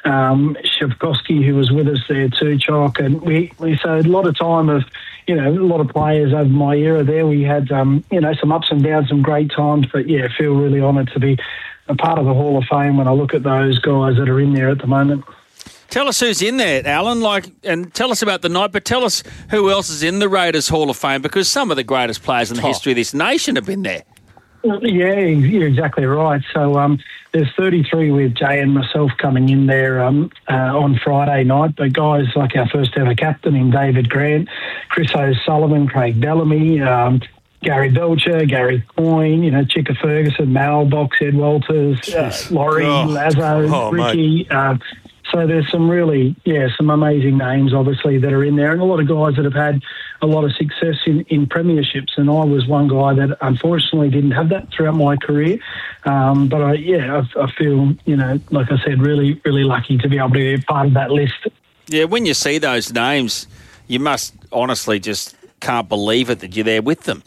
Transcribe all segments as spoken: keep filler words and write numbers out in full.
um, Shevkovsky, who was with us there too, Chalk, and we, we so a lot of time of, you know, a lot of players over my era there. We had, um, you know, some ups and downs, some great times, but yeah, feel really honoured to be a part of the Hall of Fame when I look at those guys that are in there at the moment. Tell us who's in there, Alan, like, and tell us about the night, but tell us who else is in the Raiders Hall of Fame, because some of the greatest players in the Top. history of this nation have been there. Yeah, you're exactly right. So um, there's thirty-three with Jay and myself coming in there um, uh, on Friday night. But guys like our first ever captain in David Grant, Chris O'Sullivan, Craig Bellamy, um, Gary Belcher, Gary Coyne, you know, Chicka Ferguson, Mal Box, Ed Walters, uh, Laurie, Oh. Lazo, Oh, Ricky. Uh, so there's some really, yeah, some amazing names, obviously, that are in there, and a lot of guys that have had a lot of success in, in premierships. And I was one guy that unfortunately didn't have that throughout my career. Um, but, I, yeah, I, I feel, you know, like I said, really, really lucky to be able to be part of that list. Yeah, when you see those names, you must honestly just can't believe it that you're there with them.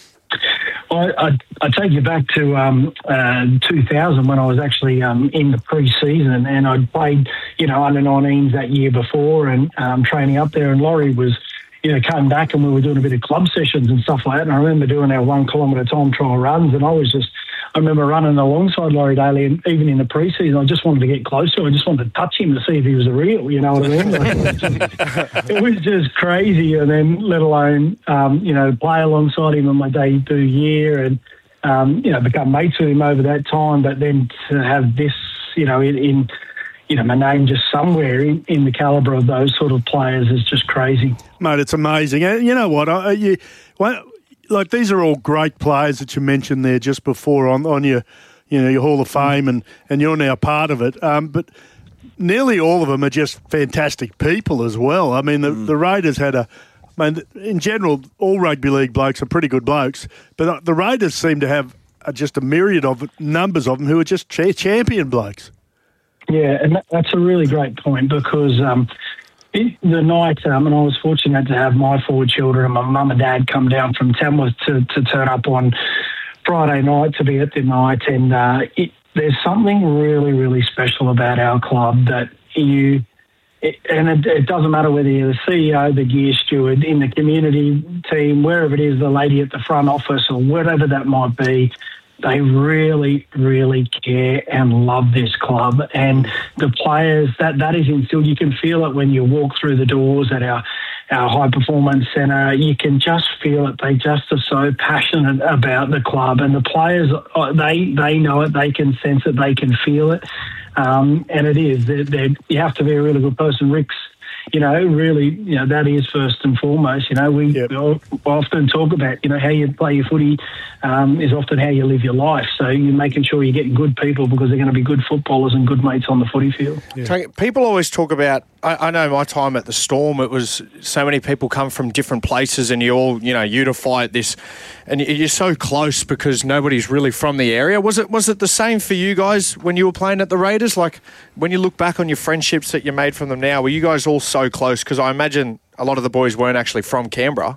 I, I, I take you back to um, uh, two thousand when I was actually um, in the pre-season, and I'd played, you know, under nineteens that year before, and um, training up there, and Laurie was, you know, coming back, and we were doing a bit of club sessions and stuff like that, and I remember doing our one kilometre time trial runs, and I was just, I remember running alongside Laurie Daly, and even in the pre-season, I just wanted to get closer. I just wanted to touch him to see if he was a real, you know what I mean? Like, it, was just, it was just crazy, and then let alone, um, you know, play alongside him on my debut year, and, um, you know, become mates with him over that time, but then to have this, you know, in, in you know, my name just somewhere in, in the calibre of those sort of players is just crazy. Mate, it's amazing. And you know what? I, you, well, like, these are all great players that you mentioned there just before on, on your, you know, your Hall of Fame, and, and you're now part of it. Um, but nearly all of them are just fantastic people as well. I mean, the, mm. the Raiders had a, I mean, in general, all rugby league blokes are pretty good blokes, but the Raiders seem to have just a myriad of numbers of them who are just cha- champion blokes. Yeah, and that, that's a really great point, because um, it, the night, um, and I was fortunate to have my four children and my mum and dad come down from Tamworth to, to turn up on Friday night to be at the night, and uh, it, there's something really, really special about our club that you, it, and it, it doesn't matter whether you're the C E O, the gear steward, in the community team, wherever it is, the lady at the front office or whatever that might be, they really, really care and love this club. And the players, that, that is instilled. You can feel it when you walk through the doors at our, our high performance centre. You can just feel it. They just are so passionate about the club. And the players, they they know it. They can sense it. They can feel it. Um, and it is. They're, they're, you have to be a really good person. Rick's, you know, really, you know, that is first and foremost. You know, we yep. often talk about, you know, how you play your footy um, is often how you live your life. So you're making sure you're getting good people, because they're going to be good footballers and good mates on the footy field. Yeah. People always talk about, I, I know my time at the Storm, it was so many people come from different places and you all, you know, unify at this, and you're so close because nobody's really from the area. Was it was it the same for you guys when you were playing at the Raiders? Like, when you look back on your friendships that you made from them now, were you guys all so close? Because I imagine a lot of the boys weren't actually from Canberra.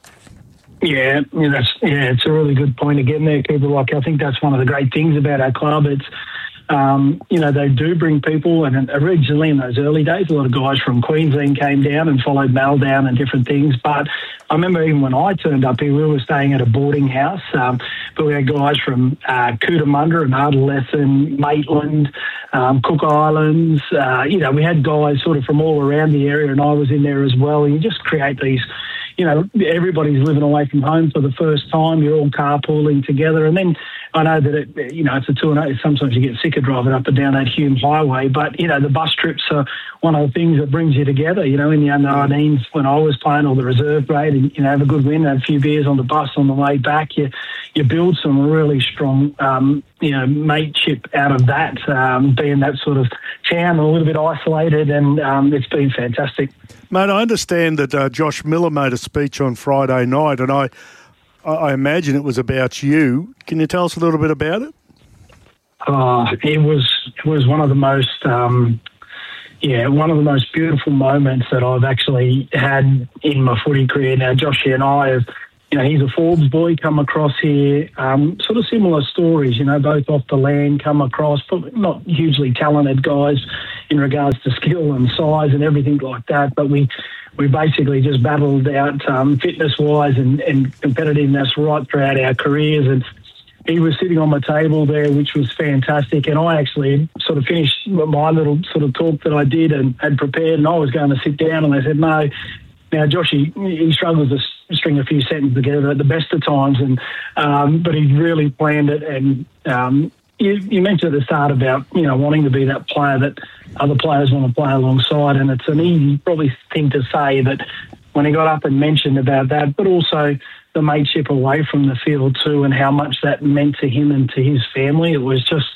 Yeah, yeah, that's, yeah, it's a really good point again there, Cooper. Like, I think that's one of the great things about our club. It's, um, you know, they do bring people, and originally in those early days, a lot of guys from Queensland came down and followed Mal down and different things. But I remember even when I turned up here, we were staying at a boarding house, um, but we had guys from uh, Cootamundra and Ardalesson, Maitland, um, Cook Islands. Uh, you know, we had guys sort of from all around the area, and I was in there as well. And you just create these, you know, everybody's living away from home for the first time. You're all carpooling together. And then I know that, it, you know, it's a two and eight. Sometimes you get sick of driving up and down that Hume Highway. But, you know, the bus trips are one of the things that brings you together. You know, in the under nineteens when I was playing, or the reserve grade, and, you know, have a good win, have a few beers on the bus on the way back. You, you build some really strong, um, you know, mateship out of that, um, being that sort of town, a little bit isolated, and um, it's been fantastic. Mate, I understand that uh, Josh Miller made a speech on Friday night, and I, I imagine it was about you. Can you tell us a little bit about it? Uh, it was it was one of the most, um, yeah, one of the most beautiful moments that I've actually had in my footy career. Now, Joshy and I have, you know, he's a Forbes boy, come across here, um, sort of similar stories, you know, both off the land, come across, but not hugely talented guys in regards to skill and size and everything like that, but we we basically just battled out um, fitness-wise and, and competitiveness right throughout our careers, and he was sitting on my table there, which was fantastic, and I actually sort of finished my little sort of talk that I did and had prepared, and I was going to sit down, and they said, no, now Josh, he, he struggles to string a few sentences together at the best of times, and um, but he really planned it, and um, you, you mentioned at the start about, you know, wanting to be that player that other players want to play alongside, and it's an easy probably thing to say, but when he got up and mentioned about that, but also the mateship away from the field too, and how much that meant to him and to his family, it was just,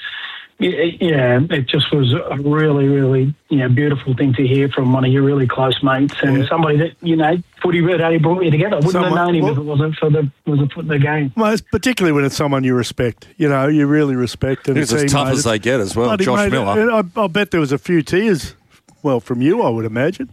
yeah, it just was a really, really, you know, beautiful thing to hear from one of your really close mates and yeah. somebody that, you know, footy really brought you together. I wouldn't someone, have known him well, if it wasn't for the was for the game. Well, it's particularly when it's someone you respect. You know, you really respect. And it's as tough mate, as they get as well, Josh mate, Miller. I, I bet there was a few tears, well, from you, I would imagine.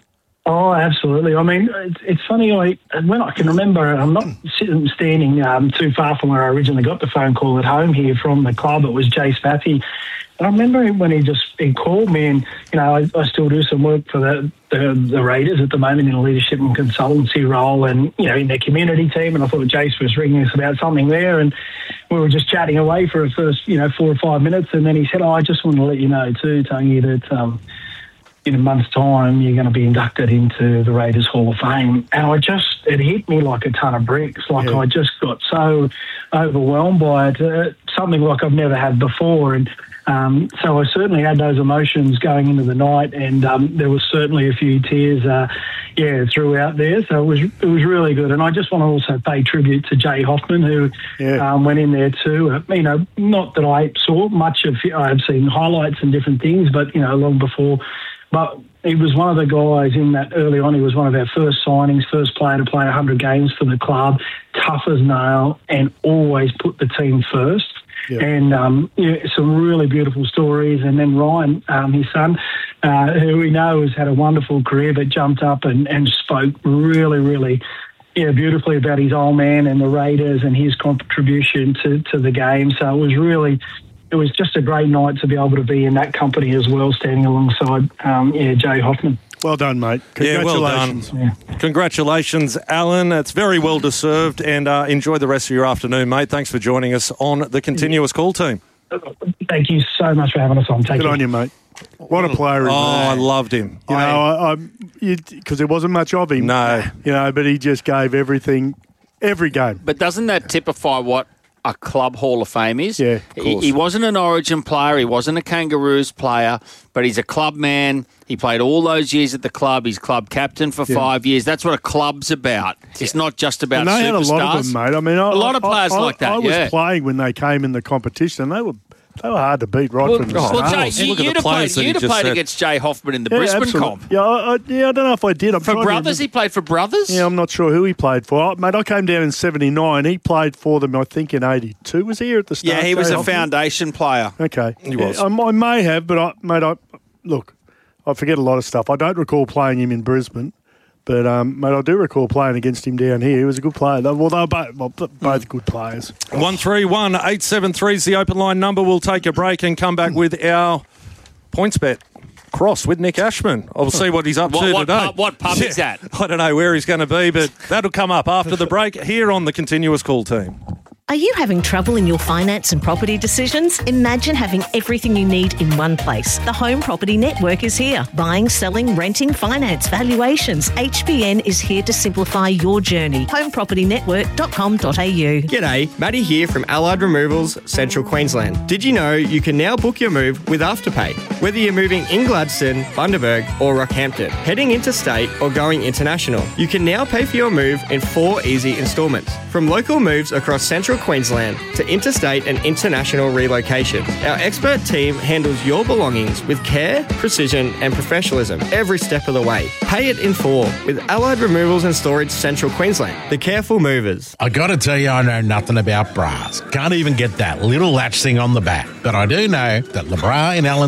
Oh, absolutely. I mean, it's, it's funny. I when I can remember, I'm not sitting standing um, too far from where I originally got the phone call at home here from the club. It was Jay Spaffy. And I remember when he just he called me, and you know, I, I still do some work for the, the the Raiders at the moment in a leadership and consultancy role, and you know, in their community team. And I thought Jace was ringing us about something there, and we were just chatting away for the first, you know, four or five minutes, and then he said, "Oh, I just want to let you know too, Tangi, that." Um, in a month's time, you're going to be inducted into the Raiders Hall of Fame. And I just, it hit me like a ton of bricks. Like yeah. I just got so overwhelmed by it, uh, something like I've never had before. And um, so I certainly had those emotions going into the night, and um, there was certainly a few tears, uh, yeah, throughout there. So it was it was really good. And I just want to also pay tribute to Jay Hoffman, who yeah. um, went in there too. Uh, you know, not that I saw much of, I've seen highlights and different things, but, you know, long before. But he was one of the guys in that early on. He was one of our first signings, first player to play one hundred games for the club, tough as nail, and always put the team first. Yeah. And um, yeah, some really beautiful stories. And then Ryan, um, his son, uh, who we know has had a wonderful career, but jumped up and, and spoke really, really yeah, beautifully about his old man and the Raiders and his contribution to, to the game. So it was really... It was just a great night to be able to be in that company as well, standing alongside um, yeah, Jay Hoffman. Well done, mate. Congratulations. Yeah, well done. Yeah. Congratulations, Alan. It's very well deserved, and uh, enjoy the rest of your afternoon, mate. Thanks for joining us on the Continuous Call team. Thank you so much for having us on. Take Good care. on you, mate. What a player. Oh, I loved him. You I, know, because there wasn't much of him. No. You know, but he just gave everything, every game. But doesn't that typify what a club Hall of Fame is? Yeah, he, he wasn't an Origin player. He wasn't a Kangaroos player, but he's a club man. He played all those years at the club. He's club captain for yeah. five years. That's what a club's about. It's not just about and they superstars. Had a lot of them, mate. I mean, I, a lot of players I, I, like that. I was yeah. playing when they came in the competition. They were they were hard to beat right well, from the well, start. Jay, you, you'd have played, you'd have played against Jay Hoffman in the yeah, Brisbane absolutely. comp. Yeah, I, I, yeah, I don't know if I did. I'm for Brothers, he played for Brothers? Yeah, I'm not sure who he played for. Oh, mate, I came down in seventy-nine. He played for them, I think, in eighty-two. Was he here at the start? Yeah, he was Jay a Hoffman? foundation player. Okay. He was. Yeah, I, I may have, but, I, mate, I look, I forget a lot of stuff. I don't recall playing him in Brisbane. But, um, mate, I do recall playing against him down here. He was a good player. Well, they were both, well, both good players. one three one eight seven three is the open line number. We'll take a break and come back with our points bet cross with Nick Ashman. I'll see what he's up what, to what today. Pub, what pub yeah, is that? I don't know where he's going to be, but that'll come up after the break here on the Continuous Call team. Are you having trouble in your finance and property decisions? Imagine having everything you need in one place. The Home Property Network is here. Buying, selling, renting, finance, valuations. H B N is here to simplify your journey. home property network dot com dot a u. G'day, Matty here from Allied Removals, Central Queensland. Did you know you can now book your move with Afterpay? Whether you're moving in Gladstone, Bundaberg or Rockhampton, heading interstate or going international, you can now pay for your move in four easy instalments. From local moves across Central Queensland to interstate and international relocation, our expert team handles your belongings with care, precision and professionalism every step of the way. Pay it in full with Allied Removals and Storage Central Queensland, the careful movers. I got to tell you, I know nothing about bras. Can't even get that little latch thing on the back. But I do know that LeBras in Allenstown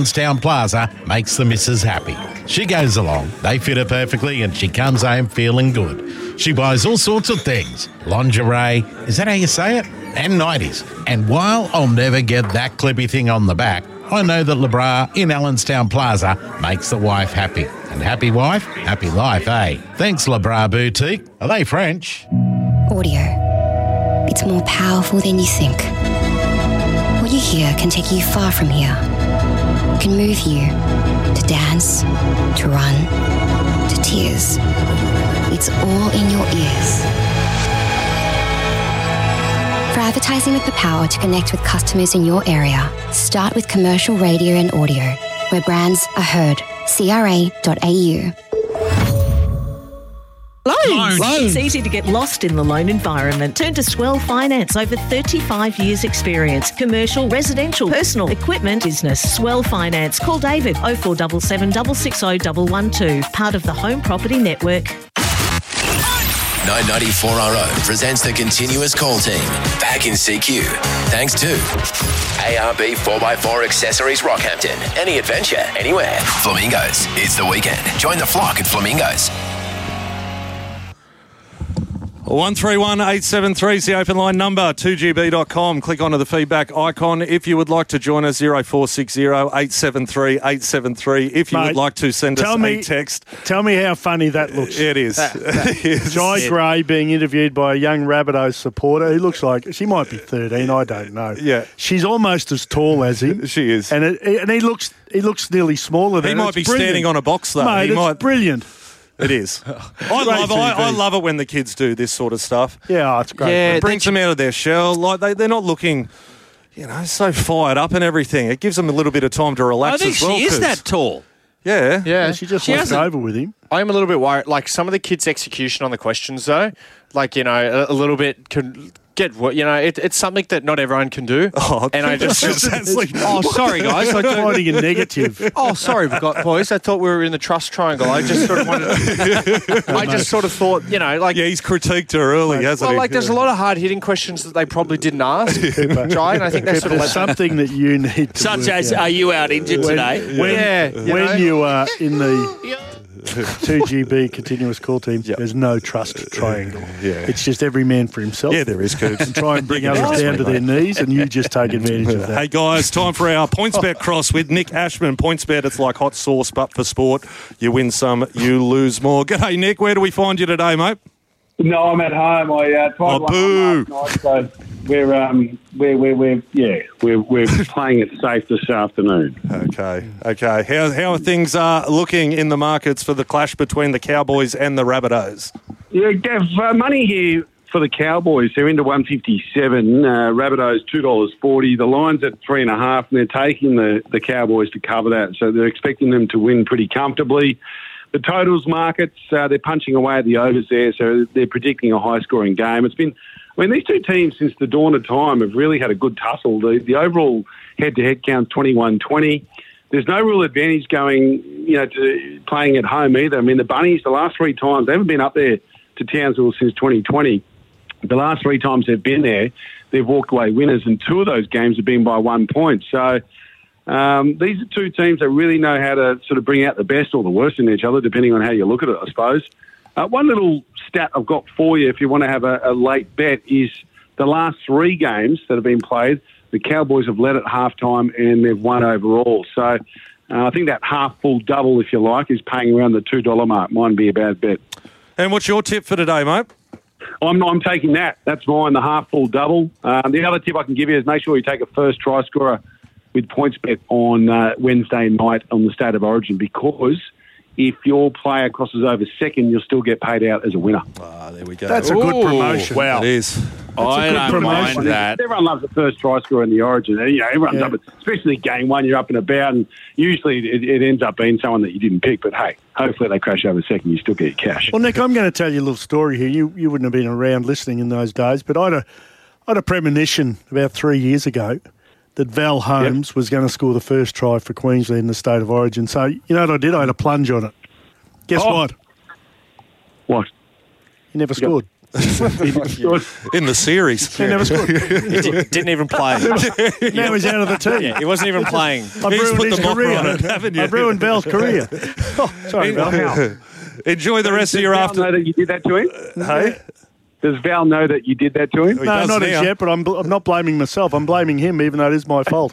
Plaza makes the missus happy. She goes along, they fit her perfectly, and she comes home feeling good. She buys all sorts of things. Lingerie, is that how you say it? And nineties. And while I'll never get that clippy thing on the back, I know that LeBras in Allenstown Plaza makes the wife happy. And happy wife, happy life, eh? Thanks, LeBras Boutique. Are they French? Audio. It's more powerful than you think. What you hear can take you far from here. Can move you to dance, to run, to tears. It's all in your ears. For advertising with the power to connect with customers in your area, start with commercial radio and audio, where brands are heard. C R A dot A U. Loans. It's easy to get lost in the loan environment. Turn to Swell Finance. Over thirty-five years experience. Commercial, residential, personal, equipment, business. Swell Finance. Call David oh four seven seven, six six oh, one one two. Part of the Home Property Network. nine ninety-four R O presents the continuous call team. Back in C Q. Thanks to A R B four by four Accessories Rockhampton. Any adventure, anywhere. Flamingos. It's the weekend. Join the flock at Flamingos. one three one eight seven three is the open line number, two G B dot com. Click onto the feedback icon if you would like to join us, zero four six zero eight seven three eight seven three. If you Mate, would like to send us me, a text. Tell me how funny that looks. It is. Jai Gray being interviewed by a young Rabbitohs supporter who looks like, she might be thirteen, I don't know. Yeah. She's almost as tall as him. She is. And it, and he looks he looks nearly smaller than He him. might It's be brilliant. standing on a box, though. Mate, he it's might. brilliant. It is. I love, I, I love it when the kids do this sort of stuff. Yeah, oh, it's great. Yeah, It brings them out of their shell. Like they, they're not looking, you know, so fired up and everything. It gives them a little bit of time to I relax think as well. she is 'cause- that tall. Yeah. Yeah. She just She wants hasn't- over with him. I am a little bit worried. Like some of the kids' execution on the questions, though, like, you know, a, a little bit could get what, you know, it, it's something that not everyone can do. Oh, and I just. that's like, Oh, sorry, guys. I don't- Finding a negative. Oh, sorry, we got boys. I thought we were in the trust triangle. I just sort of wanted. I just sort of thought, you know, like. yeah, he's critiqued her early, hasn't Well, he? like, there's a lot of hard hitting questions that they probably didn't ask, Jai, and I think that's sort of There's like. something that you need to Such work as, out. are you out injured when, today? When, Yeah, you when know. you are in the two G B continuous call team, there's no trust triangle. Yeah. It's just every man for himself. Yeah, there is, Coops. And try and bring You can others trust down me, to their mate. knees, and you just take advantage of that. Hey guys, time for our PointsBet cross with Nick Ashman. PointsBet, it's like hot sauce, but for sport. You win some, you lose more. G'day, Nick. Where do we find you today, mate? No, I'm at home. I uh, tried Oh, one boo. last night, so we're um we're we're, we're yeah we're we're playing it safe this afternoon. Okay, okay. How how are things uh, looking in the markets for the clash between the Cowboys and the Rabbitohs? Yeah, Gav, uh, money here for the Cowboys. They're into one fifty-seven. Uh, Rabbitohs two dollars forty. The line's at three and a half, and they're taking the the Cowboys to cover that. So they're expecting them to win pretty comfortably. The totals markets, uh, they're punching away at the overs there, so they're predicting a high-scoring game. It's been, I mean, these two teams since the dawn of time have really had a good tussle. The, the overall head-to-head count's twenty-one twenty. There's no real advantage going, you know, to playing at home either. I mean, the Bunnies, the last three times, they haven't been up there to Townsville since twenty twenty. The last three times they've been there, they've walked away winners, and two of those games have been by one point. So um, these are two teams that really know how to sort of bring out the best or the worst in each other, depending on how you look at it, I suppose. Uh, one little stat I've got for you, if you want to have a, a late bet, is the last three games that have been played, the Cowboys have led at halftime and they've won overall. So uh, I think that half full double, if you like, is paying around the two dollars mark. Mightn't be a bad bet. And what's your tip for today, mate? I'm, I'm taking that. That's mine, the half full double. Uh, the other tip I can give you is make sure you take a first try scorer with PointsBet on uh, Wednesday night on the State of Origin, because if your player crosses over second, you'll still get paid out as a winner. Ah, there we go. That's a good Ooh, promotion. wow. It is. I good don't promotion. mind that. Everyone loves the first try scorer in the Origin. You know, everyone's Yeah. up, especially game one. You're up and about, and usually it, it ends up being someone that you didn't pick. But hey, hopefully they crash over second. You still get your cash. Well, Nick, I'm going to tell you a little story here. You you wouldn't have been around listening in those days, but I had a, I had a premonition about three years ago that Val Holmes yep. was going to score the first try for Queensland in the State of Origin. So, you know what I did? I had a plunge on it. Guess Oh. what? What? He never scored. In the series. He never scored. He did, didn't even play. Now he's out of the team. Yeah, he wasn't even playing. I've He's ruined put his the mocker career. on it, haven't you? I've ruined Val's career. Oh, sorry, Val. Enjoy the rest Does of your Val afternoon. know that you did that to him? Hey? Does Val know that you did that to him? He No, does not now. as yet, but I'm, bl- I'm not blaming myself. I'm blaming him, even though it is my fault.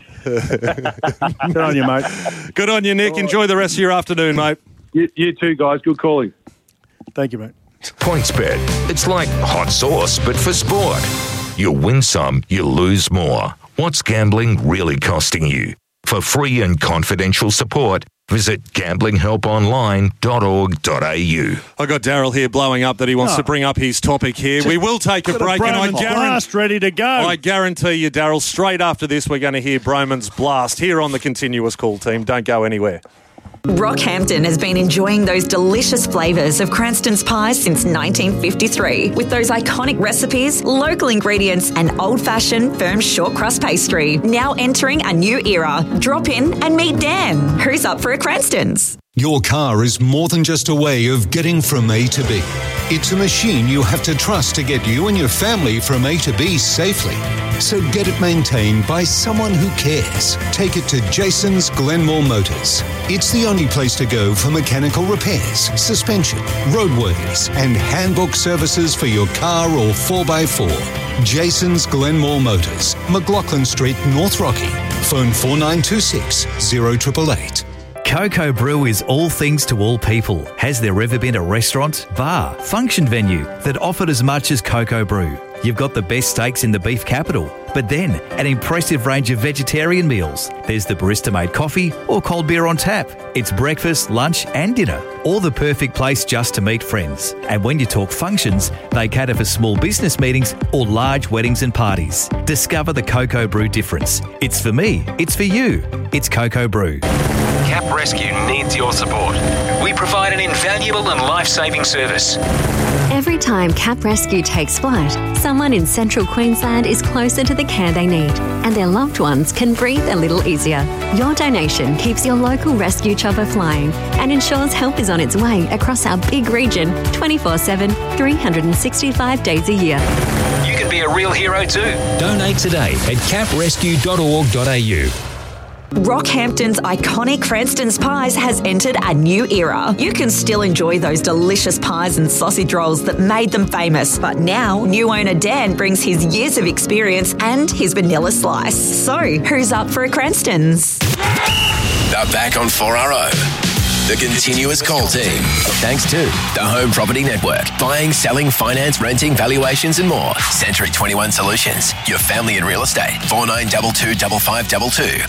Good on you, mate. Good on you, Nick. Enjoy the rest of your afternoon, mate. You, you too, guys. Good calling. Thank you, mate. PointsBet. It's like hot sauce, but for sport. You win some, you lose more. What's gambling really costing you? For free and confidential support, visit gambling help online dot org dot a u. I got Daryl here blowing up that he wants Oh. to bring up his topic here. We will take a Got a break, and I Broman's guarantee. blast ready to go. I guarantee you, Daryl, straight after this, we're going to hear Broman's blast here on the Continuous Call team. Don't go anywhere. Rockhampton has been enjoying those delicious flavours of Cranston's pies since nineteen fifty-three, with those iconic recipes, local ingredients, and old-fashioned firm short crust pastry. Now entering a new era. Drop in and meet Dan. Who's up for a Cranston's? Your car is more than just a way of getting from A to B. It's a machine you have to trust to get you and your family from A to B safely. So get it maintained by someone who cares. Take it to Jason's Glenmore Motors. It's the only place to go for mechanical repairs, suspension, roadworthies, and handbook services for your car or four by four. Jason's Glenmore Motors, McLaughlin Street, North Rocky. Phone four nine two six, zero eight eight eight. Coco Brew is all things to all people. Has there ever been a restaurant, bar, function venue that offered as much as Coco Brew? You've got the best steaks in the beef capital, but then an impressive range of vegetarian meals. There's the barista-made coffee or cold beer on tap. It's breakfast, lunch and dinner, all the perfect place just to meet friends. And when you talk functions, they cater for small business meetings or large weddings and parties. Discover the Coco Brew difference. It's for me, it's for you. It's Coco Brew. Cap Rescue needs your support. We provide an invaluable and life-saving service. Every time Cap Rescue takes flight, someone in central Queensland is closer to the care they need, and their loved ones can breathe a little easier. Your donation keeps your local rescue chopper flying and ensures help is on its way across our big region twenty-four seven, three hundred sixty-five days a year. You can be a real hero too. Donate today at cap rescue dot org dot a u. Rockhampton's iconic Cranston's Pies has entered a new era. You can still enjoy those delicious pies and sausage rolls that made them famous, but now new owner Dan brings his years of experience and his vanilla slice. So, who's up for a Cranston's? They're back on four R O. The Continuous Call team. Thanks to the Home Property Network. Buying, selling, finance, renting, valuations and more. Century twenty-one Solutions. Your family in real estate. four nine two two five five two two.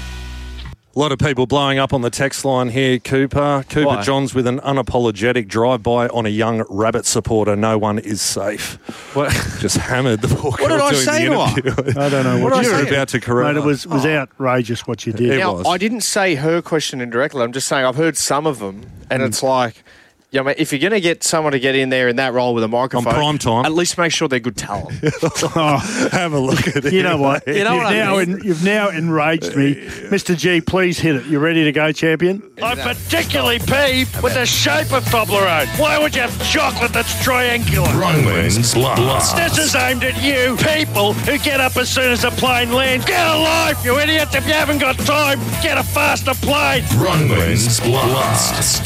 A lot of people blowing up on the text line here, Cooper. Cooper Why? Johns with an unapologetic drive-by on a young Rabbit supporter. No one is safe. What? Just hammered the poor What girl did I doing say the to her? interview. I don't know What what, did you I were say? about to correct. Mate, it was, was outrageous what you did. It Now, was. I didn't say her question indirectly. I'm just saying I've heard some of them, and it's like, yeah, mate, if you're going to get someone to get in there in that role with a microphone, prime time. at least make sure they're good talent. Oh, Have a look at it. you know what? You know you've, what I now mean? en- you've now enraged me. Mister G, please hit it. You ready to go, champion? I'm particularly peeved with the shape of Toblerone. Why would you have chocolate that's triangular? Roman's Blast. This is aimed at you people who get up as soon as a plane lands. Get a life, you idiots. If you haven't got time, get a faster plane. Roman's Blast.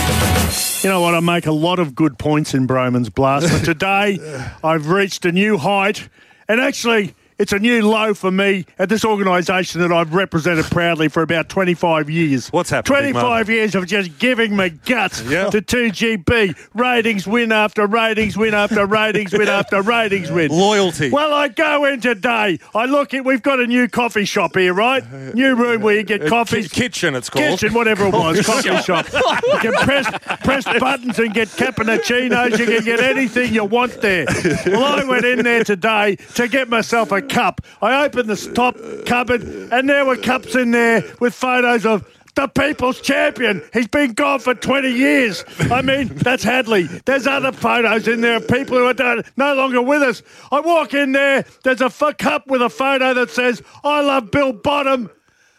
You know what? I make a lot of good points in Broman's Blast, but today I've reached a new height, and actually it's a new low for me at this organisation that I've represented proudly for about twenty-five years. What's happened, Big Mum? twenty-five years of just giving me guts Yeah. to two G B. Ratings win after ratings win after ratings win after ratings win. Loyalty. Well, I go in today. I look at, we've got a new coffee shop here, right? New room where you get coffees. Ki- kitchen, it's called. Kitchen, whatever it was, coffee shop. You can press press buttons and get cappuccinos. You can get anything you want there. Well, I went in there today to get myself a cup. I opened the top cupboard, and there were cups in there with photos of the People's Champion. He's been gone for twenty years. I mean, that's Hadley. There's other photos in there of people who are done, no longer with us. I walk in there, there's a f- cup with a photo that says, I love Bill Bottom.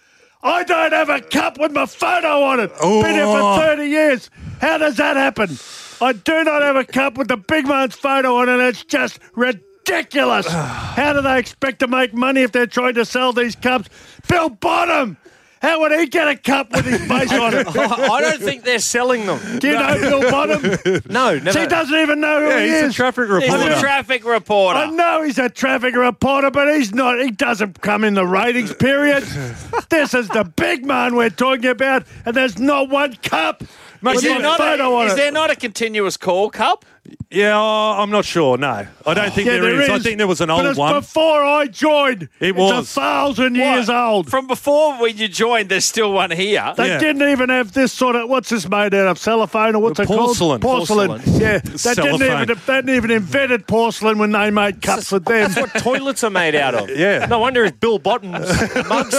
I don't have a cup with my photo on it. Oh. Been here for thirty years. How does that happen? I do not have a cup with the big man's photo on it. It's just ridiculous. How do they expect to make money if they're trying to sell these cups? Bill Bottom! How would he get a cup with his face on it? I don't think they're selling them. Do you know Bill Bottom? No, never. He doesn't even know who Yeah, he he's is. a traffic He's reporter. a traffic reporter. I know he's a traffic reporter, but he's not. He doesn't come in the ratings period. This is the big man we're talking about, and there's not one cup Is with there, my not photo a, on is it. there not a continuous call cup? Yeah, oh, I'm not sure. No, I don't think Yeah, there is. I think there was an but old it's one. before I joined. It It's was. a thousand years What? old. From before when you joined, there's still one here. They Yeah. didn't even have this sort of, what's this made out of, cellophane or what's it Porcelain. called? Porcelain. Porcelain. Yeah, they didn't, Cellophane. even, they didn't even invented porcelain when they made cups with them. That's what toilets are made out of. Yeah. No wonder it's Bill Bottom's mugs.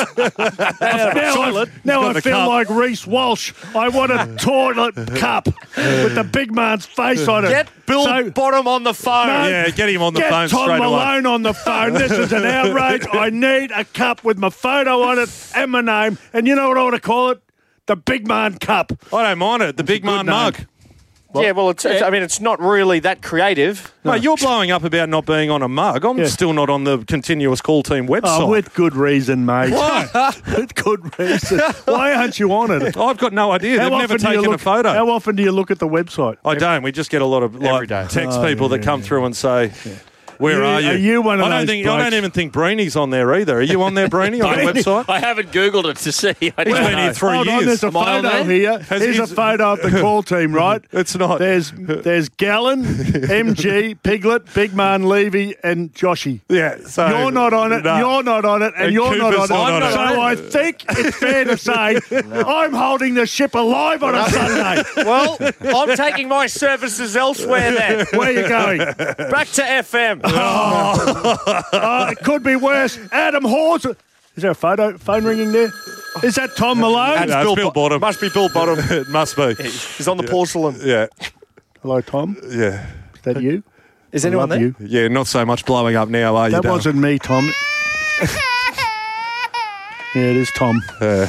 Now, I, now got I a feel cup. like Reece Walsh. I want a toilet cup with the big man's face on it. Get Bill So- Bottom on the phone. No, Yeah, get him on the Get phone Tom straight away. Malone on the phone. This is an outrage. I need a cup with my photo on it and my name. And you know what I want to call it? The Big Man Cup. I don't mind it. The big man name. mug. Yeah, well, it's, it's, I mean, it's not really that creative. No, you're blowing up about not being on a mug. I'm Yeah. still not on the continuous call team website. Oh, with good reason, mate. Why? With good reason. Why aren't you on it? I've got no idea. They've never often do you taken look- a photo. How often do you look at the website? I don't. We just get a lot of like, Every day. text Oh, people yeah, that come yeah. through and say, "Where You- are you?" are you one of I don't those think. I blokes? don't even think Breeny's on there either. Are you on there, Breeny, on the website? I haven't Googled it to see. I He's don't been know. here three Hold years. on, there's a Am I on photo there? here. Has Here's a his- photo of the call team, right? It's not. There's there's Gallon, M G, Piglet, Big Man, Levy, and Joshy. Yeah, so You're not on it, no. you're not on it, and, And you're not on Cooper's it. not on it. So I think it's fair to say I'm holding the ship alive on a Sunday. Well, I'm taking my services elsewhere then. Where are you going? Back to F M. Oh, it could be worse. Adam Hawes. Is there a photo phone ringing there? Is that Tom Malone? No, it's Bill Bottom. Must be Bill Bottom. It must be. He's on the porcelain. Yeah, Hello, Tom. yeah, Is that you? Is I anyone love there? you. yeah. Not so much blowing up now, are you? That Dale? wasn't me, Tom. Yeah, it is Tom. Yeah.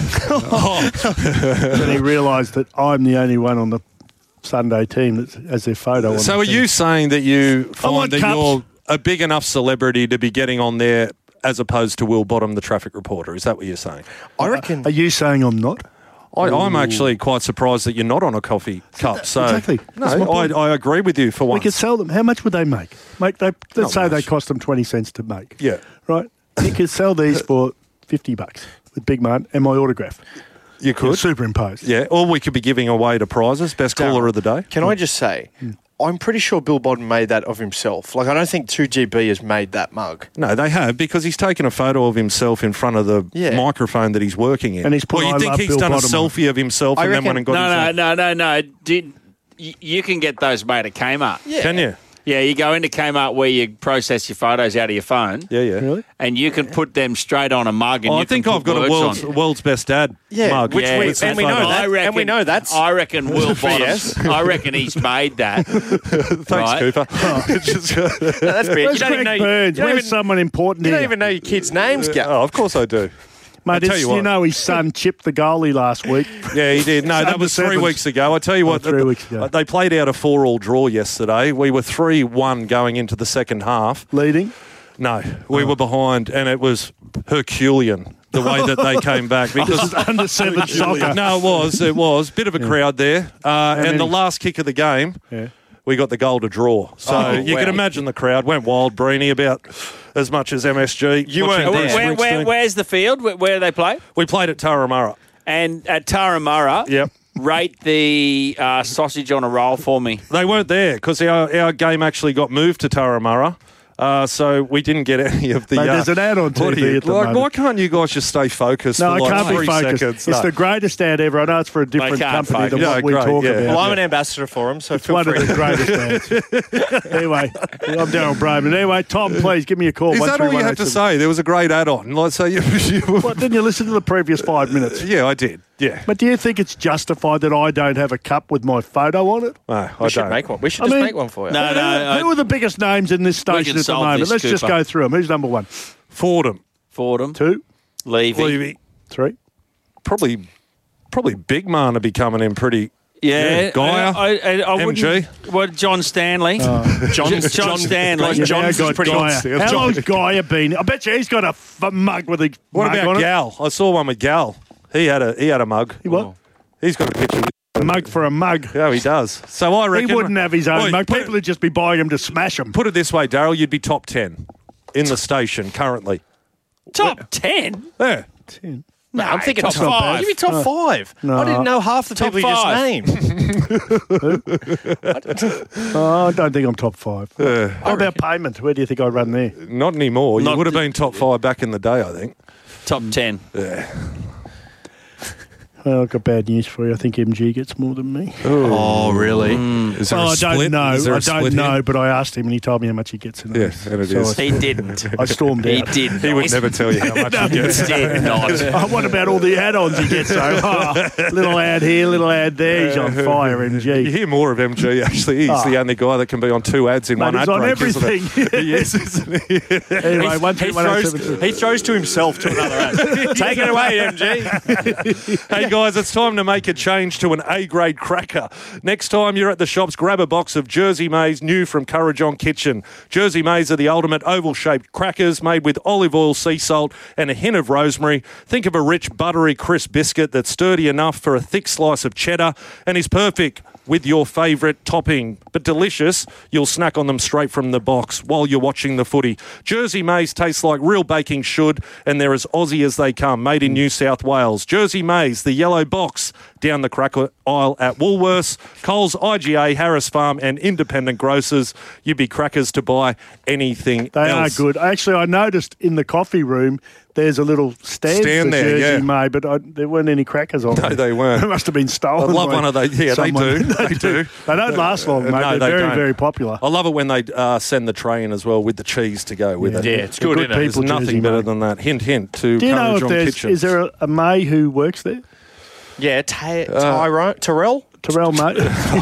Then he realised that I'm the only one on the Sunday team that has their photo on. So the are thing. you saying that you want find that cups. you're a big enough celebrity to be getting on there as opposed to Will Bottom, the traffic reporter? Is that what you're saying? I reckon. Are you saying I'm not? I, I'm actually quite surprised that you're not on a coffee cup. So Exactly. That's my no, I, point. I agree with you for We once. could sell them. How much would they make? Make they let's Not say they much. cost them twenty cents to make. Yeah. Right. You could sell these for fifty bucks with Big Man and my autograph. You could. Superimposed. Yeah, or we could be giving away to prizes. Best caller of the day. Can I just say, I'm pretty sure Bill Bottom made that of himself. Like, I don't think two G B has made that mug. No, they have, because he's taken a photo of himself in front of the Yeah. microphone that he's working in. And he's put, Well, you "I think love he's Bill done Bottom" a on. selfie of himself I and then reckon- went and got No, his no, no, no, no. Did y- you can get those made at Kmart? Yeah. Can you? Yeah, you go into Kmart where you process your photos out of your phone. Yeah, yeah. Really? And you can put them straight on a mug. And Oh, you I think can I've put got a words world's, on. world's best dad Yeah, mug. which we- with some and we know photos. that. I reckon, and we know that's I reckon Will V S. Bottoms. I reckon he's made that. Thanks, right? Cooper. Just- No, that's big. Where's You don't even Greg know. Burns? You don't Where's even, someone important you here? don't even know your kids' names, Gav. oh, of course I do. Mate, I tell it's- you you, what. know his son chipped the goalie last week. Yeah, he did. No, It's that was three under weeks ago. I tell you Oh, what, three the- weeks ago. they played out a four-all draw yesterday. We were three one going into the second half. Leading. No, we were behind, and it was Herculean the way that they came back. This Because is under seven soccer. no, it was it was bit of a crowd there, uh, and many? the last kick of the game. Yeah. We got the goal to draw. So Oh, you wow. can imagine the crowd went wild, Breeny, about as much as M S G. You watching weren't Bruce there. Where, where, Springsteen. where's the field? Where, where do they play? We played at Tarramurra. And at Tarramurra, Yep. rate the uh, sausage on a roll for me. They weren't there because our, our game actually got moved to Tarramurra. Uh, so we didn't get any of the. Mate, uh, there's an ad on what T are V you- at the like, moment. Why can't you guys just stay focused No, for I like can't three be focused. seconds? It's No. the greatest ad ever. I know it's for a different can't company than focus. what Yeah, we great, talk yeah. about. Well, I'm an ambassador for him, so It's feel one free. of the greatest ads. Anyway, I'm Daryl Brayman. Anyway, Tom, please give me a call. Is that all you have to say? There was a great ad-on. Like, so you, you What, didn't you listen to the previous five minutes? yeah, I did. Yeah, But do you think it's justified that I don't have a cup with my photo on it? no, I We should don't. make one. We should I just mean- make one for you. No, Who- no. Who are the biggest names in this We station can at the solve moment? this, Let's just Cooper. go through them. Who's number one? Fordham, Fordham, Two? Levy. Levy, Three? probably, probably Big Man to be coming in pretty. Yeah, Gaia, I, I, I M G. wouldn't- What, John Stanley? Oh. John, John, John- Stanley. Yeah, John's now got pretty Gaia. good. How John- long's Gaia been? I bet you he's got a f- mug with a What mug about on Gal? I saw one with Gal. He had a he had a mug. He what? He's got a picture. With it. A mug for a mug. Yeah, he does. So I reckon He wouldn't have his own Oi, mug. put People would just be buying him to smash them. Put it this way, Daryl, you'd be top ten in the station currently. Top ten? Yeah. ten. No, I'm thinking top top five. five. You'd be top No. five. No. I didn't know half the Top people you five. just named. Oh, I don't think I'm top five. Uh, What about payment? Where do you think I run there? Not anymore. Not you would have the- been top five back in the day, I think. Top ten. Yeah. Well, I've got bad news for you. I think M G gets more than me. Oh, really? Is there Oh, a I split? don't know. Is there a I don't split know, here? but I asked him and he told me how much he gets in Yeah, it. and it So is. I- He didn't. I stormed He out. did. He would never tell you how much he gets. He did not. Oh, what about all the add-ons he gets, though? Oh, little ad here, little ad there. He's on fire, M You G. hear more of M G, actually. He's Oh. the only guy that can be on two ads in Mate, one he's ad on break, everything. isn't he? He is, isn't he? Anyway, one He two one oh throws, seven two. he throws to himself to another ad. Take it away, M G. Hey guys, it's time to make a change to an A-grade cracker. Next time you're at the shops, grab a box of Jersey Maize, new from Currajong Kitchen. Jersey Maize are the ultimate oval-shaped crackers made with olive oil, sea salt and a hint of rosemary. Think of a rich, buttery, crisp biscuit that's sturdy enough for a thick slice of cheddar and is perfect with your favourite topping. But delicious, you'll snack on them straight from the box while you're watching the footy. Jersey Maize tastes like real baking should, and they're as Aussie as they come, made in New South Wales. Jersey Maize, the yellow box, down the cracker aisle at Woolworths, Coles, I G A, Harris Farm and independent grocers. You'd be crackers to buy anything They else. are good. Actually, I noticed in the coffee room there's a little stand, Stand for there, Jersey yeah. May, but I, there weren't any crackers on No, them. they weren't. They must have been stolen. I love by one of those. Yeah, someone. they do. They do. They don't last long, mate. No, They're they very, don't. very popular. I love it when they uh, send the tray in as well with the cheese to go with Yeah. it. Yeah, it's They're good, good isn't it? There's People, nothing Jersey better Mate. than that. Hint, hint to Do you know if Currajong there's, Kitchen. is there a, a May who works there? Yeah, Ty- Tyrone, Terrell? Terrell May?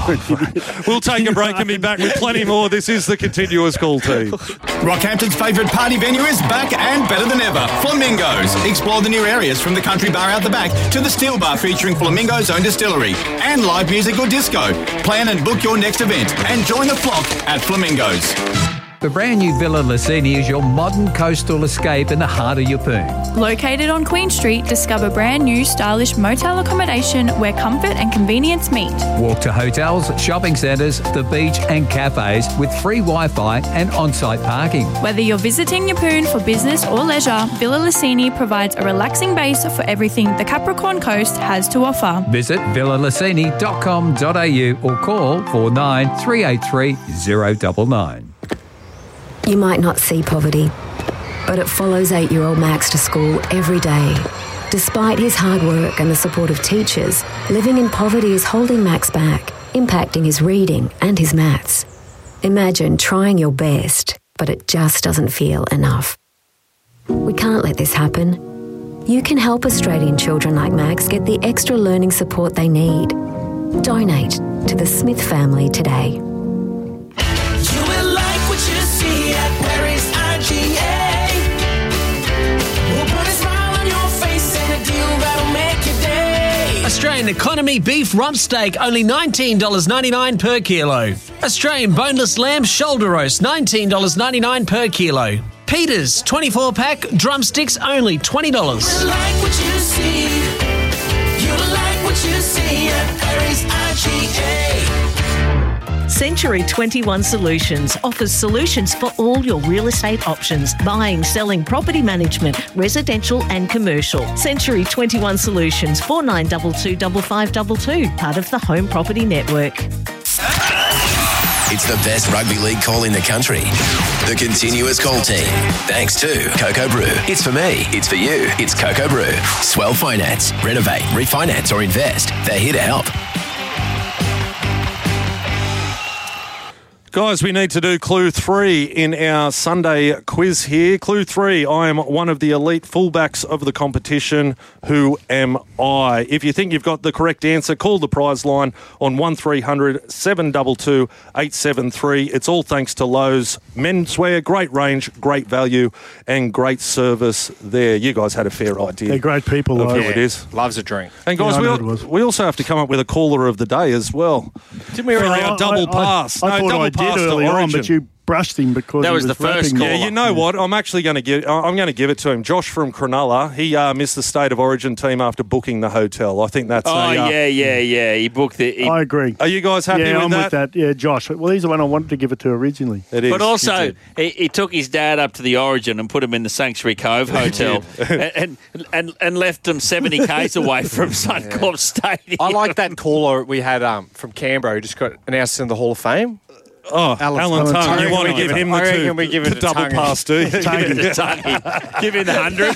We'll take a break and be back with plenty more. This is the Continuous Call Team. Rockhampton's favourite party venue is back and better than ever. Flamingos. Explore the new areas from the country bar out the back to the steel bar featuring Flamingo's own distillery and live music or disco. Plan and book your next event and join the flock at Flamingos. The brand new Villa Lucini is your modern coastal escape in the heart of Yeppoon. Located on Queen Street, discover brand new stylish motel accommodation where comfort and convenience meet. Walk to hotels, shopping centres, the beach and cafes with free Wi-Fi and on-site parking. Whether you're visiting Yeppoon for business or leisure, Villa Lucini provides a relaxing base for everything the Capricorn Coast has to offer. Visit villa lucini dot com dot a u or call four nine three eight three zero nine nine. You might not see poverty, but it follows eight-year-old Max to school every day. Despite his hard work and the support of teachers, living in poverty is holding Max back, impacting his reading and his maths. Imagine trying your best, but it just doesn't feel enough. We can't let this happen. You can help Australian children like Max get the extra learning support they need. Donate to the Smith family today. You will like what you see at Mary's I G A. We'll put a smile on your face and a deal that'll make your day. Australian economy beef rump steak, only nineteen dollars ninety-nine per kilo. Australian boneless lamb shoulder roast, nineteen dollars ninety-nine per kilo. Peters, twenty-four pack, drumsticks, only twenty dollars. You like what you see. You like what you see at Mary's I G A. Century twenty-one Solutions offers solutions for all your real estate options, buying, selling, property management, residential and commercial. Century twenty-one Solutions, four nine two two five five two two, part of the Home Property Network. It's the best rugby league call in the country. The Continuous Call Team. Thanks to Coco Brew. It's for me. It's for you. It's Coco Brew. Swell Finance. Renovate, refinance or invest. They're here to help. Guys, we need to do clue three in our Sunday quiz here. Clue three, I am one of the elite fullbacks of the competition. Who am I? If you think you've got the correct answer, call the prize line on one three hundred seven two two eight seven three. It's all thanks to Lowe's Menswear. Great range, great value, and great service there. You guys had a fair idea. They're great people, of Lowe's. who it is. Loves a drink. And guys, Yeah, I we, know al- it was. we also have to come up with a caller of the day as well. Didn't we For already- our I- double I- pass. I, no, thought double I pass did to early on, Origin. but you brushed him because That he was the first rapping. call. Yeah, you know what? I'm actually going to give. I'm going to give it to him. Josh from Cronulla. He uh, missed the State of Origin team after booking the hotel. I think that's. Oh, a, uh, yeah, yeah, yeah. He booked the... He, I agree. Are you guys happy yeah, with I'm that? with that. Yeah, Josh. Well, he's the one I wanted to give it to originally. It is. But also, he, he took his dad up to the Origin and put him in the Sanctuary Cove Hotel and, and and and left him seventy kays away from Suncorp Stadium. I like that caller we had um, from Canberra who just got announced in the Hall of Fame. Oh, Alan, Alan Tongue. Tongue. You I want to reckon give we him give the it- I two, reckon we give it the to double Tongue. pass, do you? Tungy. Give him the hundred.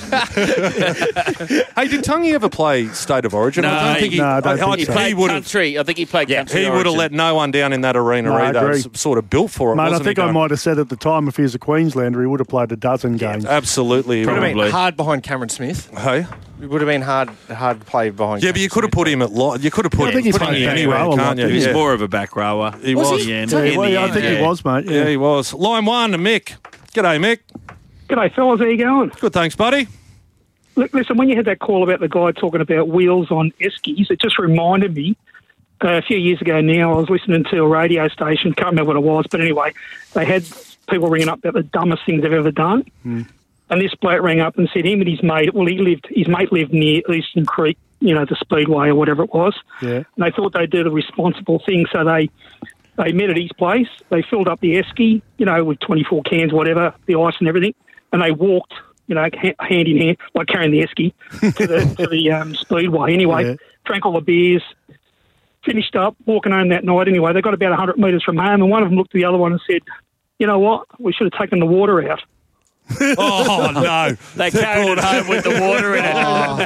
Hey, did Tungy ever play State of Origin? No, I don't think he. no, I don't I- think He so. played would have. country. I think he played country. He would have Origin. let no one down in that arena No, I either. agree. It's sort of built for it, Mate, I wasn't think he? I Dom? might have said at the time if he was a Queenslander, he would have played a dozen games. Absolutely. Would have been Probably. hard behind Cameron Smith. Hey? It would have been hard hard to play behind. Yeah, but you could have put him at lo- you could have put I think him, he's put him played back anywhere, row a lot, can't you? didn't He was Yeah. more of a back rower. He was. was. In the end. Yeah, In well, the I end, think yeah. he was, mate. Yeah, Yeah. he was. Line one, Mick. G'day, Mick. G'day, fellas. How you going? Good, thanks, buddy. Look, listen, when you had that call about the guy talking about wheels on Eskies, it just reminded me uh, a few years ago now, I was listening to a radio station, can't remember what it was, but anyway, they had people ringing up about the dumbest things they've ever done. Mm. And this bloke rang up and said him and his mate, well, he lived, his mate lived near Eastern Creek, you know, the Speedway or whatever it was. Yeah. And they thought they'd do the responsible thing, so they they met at his place. They filled up the esky, you know, with twenty-four cans, whatever, the ice and everything, and they walked, you know, ha- hand in hand, like carrying the esky to the to the um, Speedway. Anyway, Yeah. drank all the beers, finished up, walking home that night. Anyway, they got about one hundred metres from home, and one of them looked at the other one and said, "You know what? We should have taken the water out." Oh no! They carried it home with the water in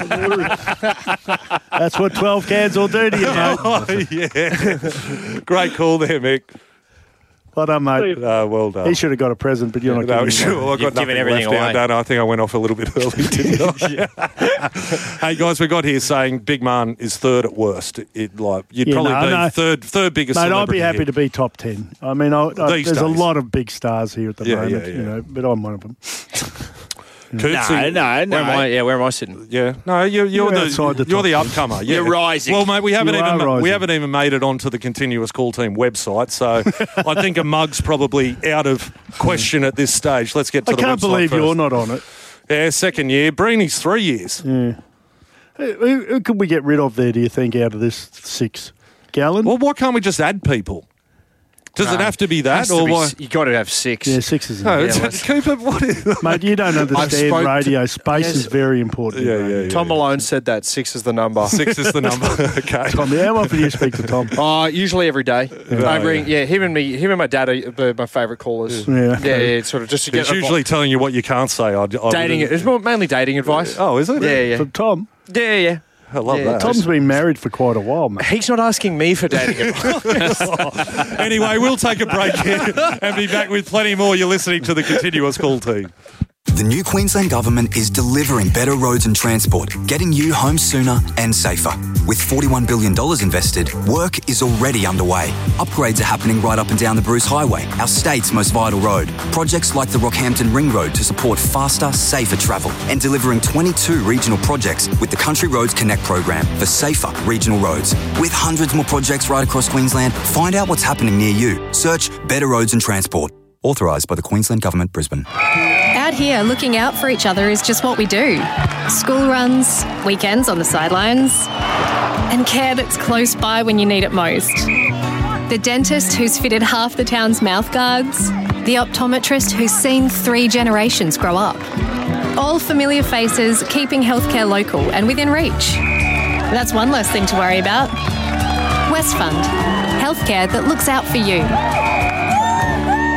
it. That's what twelve cans will do to you, mate. Oh, yeah. Great call there, Mick. Well done, mate. Uh, well done. He should have got a present, but you're not No, giving sure. him Well, I've got You've given nothing everything left out, away. don't I? I think I went off a little bit early, didn't I? Hey, guys, we got here saying Big Man is third at worst. It, like You'd Yeah, probably no, be no. third third biggest Mate, I'd be celebrity happy here. to be top ten. I mean, I, I, These there's a days. lot of big stars here at the Yeah, moment, yeah, you yeah. know, but I'm one of them. Cootsy- No, no, no. Where am I? Yeah, where am I sitting? Yeah, no, you're, you're, You're the, outside the you're the top upcomer. Yeah. You're rising. Well, mate, we haven't You even are ma- we rising. haven't even made it onto the continuous call team website, so I think a mug's probably out of question at this stage. Let's get to I the can't website believe first. you're not on it. Yeah, second year. Breeny's three years. Yeah. Who, who who could we get rid of there, do you think, out of this six? Gallon? Well, why can't we just add people? Does it No. have to be that, Has to or be why? s- you got to have six. Yeah, six is No, in it's, let's- Cooper, what is Mate, you don't understand spoke to- radio. Space Yes. is very important. Yeah, in yeah, radio. yeah. Tom Malone said that six is the number. Six is the number. Okay. Tom, how often do you speak to Tom? Oh, usually every day. Yeah. Over, yeah. him and me, him and my dad are the- my favourite callers. Yeah. yeah, yeah, sort of just to get It's usually telling you what you can't say. I, I dating. would've- It's more, mainly dating advice. Oh, is it? Yeah, yeah, From Tom? yeah, yeah. I love Yeah, that. Tom's been married for quite a while, mate. He's not asking me for dating advice. Anyway, we'll take a break here and be back with plenty more. You're listening to the Continuous Call Team. The new Queensland Government is delivering better roads and transport, getting you home sooner and safer. With forty-one billion dollars invested, work is already underway. Upgrades are happening right up and down the Bruce Highway, our state's most vital road. Projects like the Rockhampton Ring Road to support faster, safer travel, and delivering twenty-two regional projects with the Country Roads Connect program for safer regional roads. With hundreds more projects right across Queensland, find out what's happening near you. Search Better Roads and Transport. Authorised by the Queensland Government, Brisbane. Out here, looking out for each other is just what we do. School runs, weekends on the sidelines, and care that's close by when you need it most. The dentist who's fitted half the town's mouth guards, the optometrist who's seen three generations grow up. All familiar faces keeping healthcare local and within reach. That's one less thing to worry about. Westfund, healthcare that looks out for you.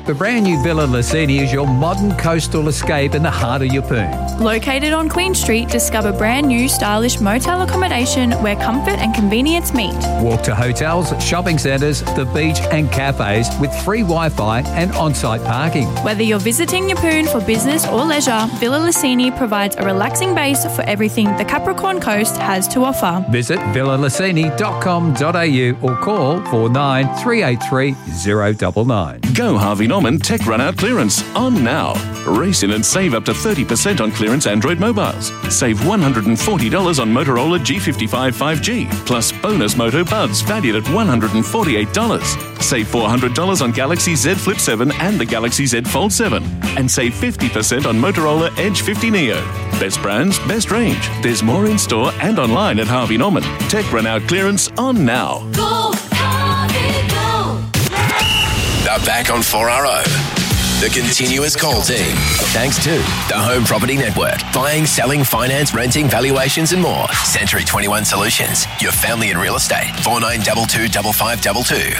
The brand new Villa Lucini is your modern coastal escape in the heart of Yeppoon. Located on Queen Street, discover brand new stylish motel accommodation where comfort and convenience meet. Walk to hotels, shopping centres, the beach and cafes with free Wi-Fi and on-site parking. Whether you're visiting Yeppoon for business or leisure, Villa Lucini provides a relaxing base for everything the Capricorn Coast has to offer. Visit villa lucini dot com dot a u or call four nine three eight three zero nine nine. Go Harvey Norman Tech Run Out Clearance on now. Race in and save up to thirty percent on clearance Android mobiles. Save one hundred forty dollars on Motorola G fifty-five five G, plus bonus Moto Buds valued at one hundred forty-eight dollars. Save four hundred dollars on Galaxy Z Flip seven and the Galaxy Z Fold seven. And save fifty percent on Motorola Edge fifty Neo. Best brands, best range. There's more in store and online at Harvey Norman. Tech Run Out Clearance on now. Go, Harvey, go. They're back on four R O. The continuous call team. Thanks to the Home Property Network. Buying, selling, finance, renting, valuations and more. Century twenty-one Solutions. Your family in real estate. four nine two two five five two two.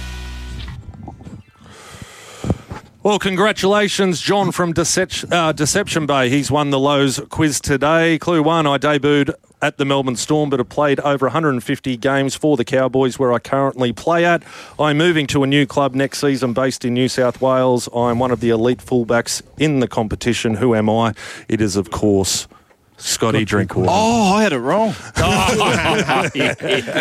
Well, congratulations, John from Decep- uh, Deception Bay. He's won the Lowe's quiz today. Clue one, I debuted at the Melbourne Storm, but have played over one hundred fifty games for the Cowboys, where I currently play at. I'm moving to a new club next season based in New South Wales. I'm one of the elite fullbacks in the competition. Who am I? It is, of course, Scotty Drinkwater. Oh, I had it wrong. Oh, Damn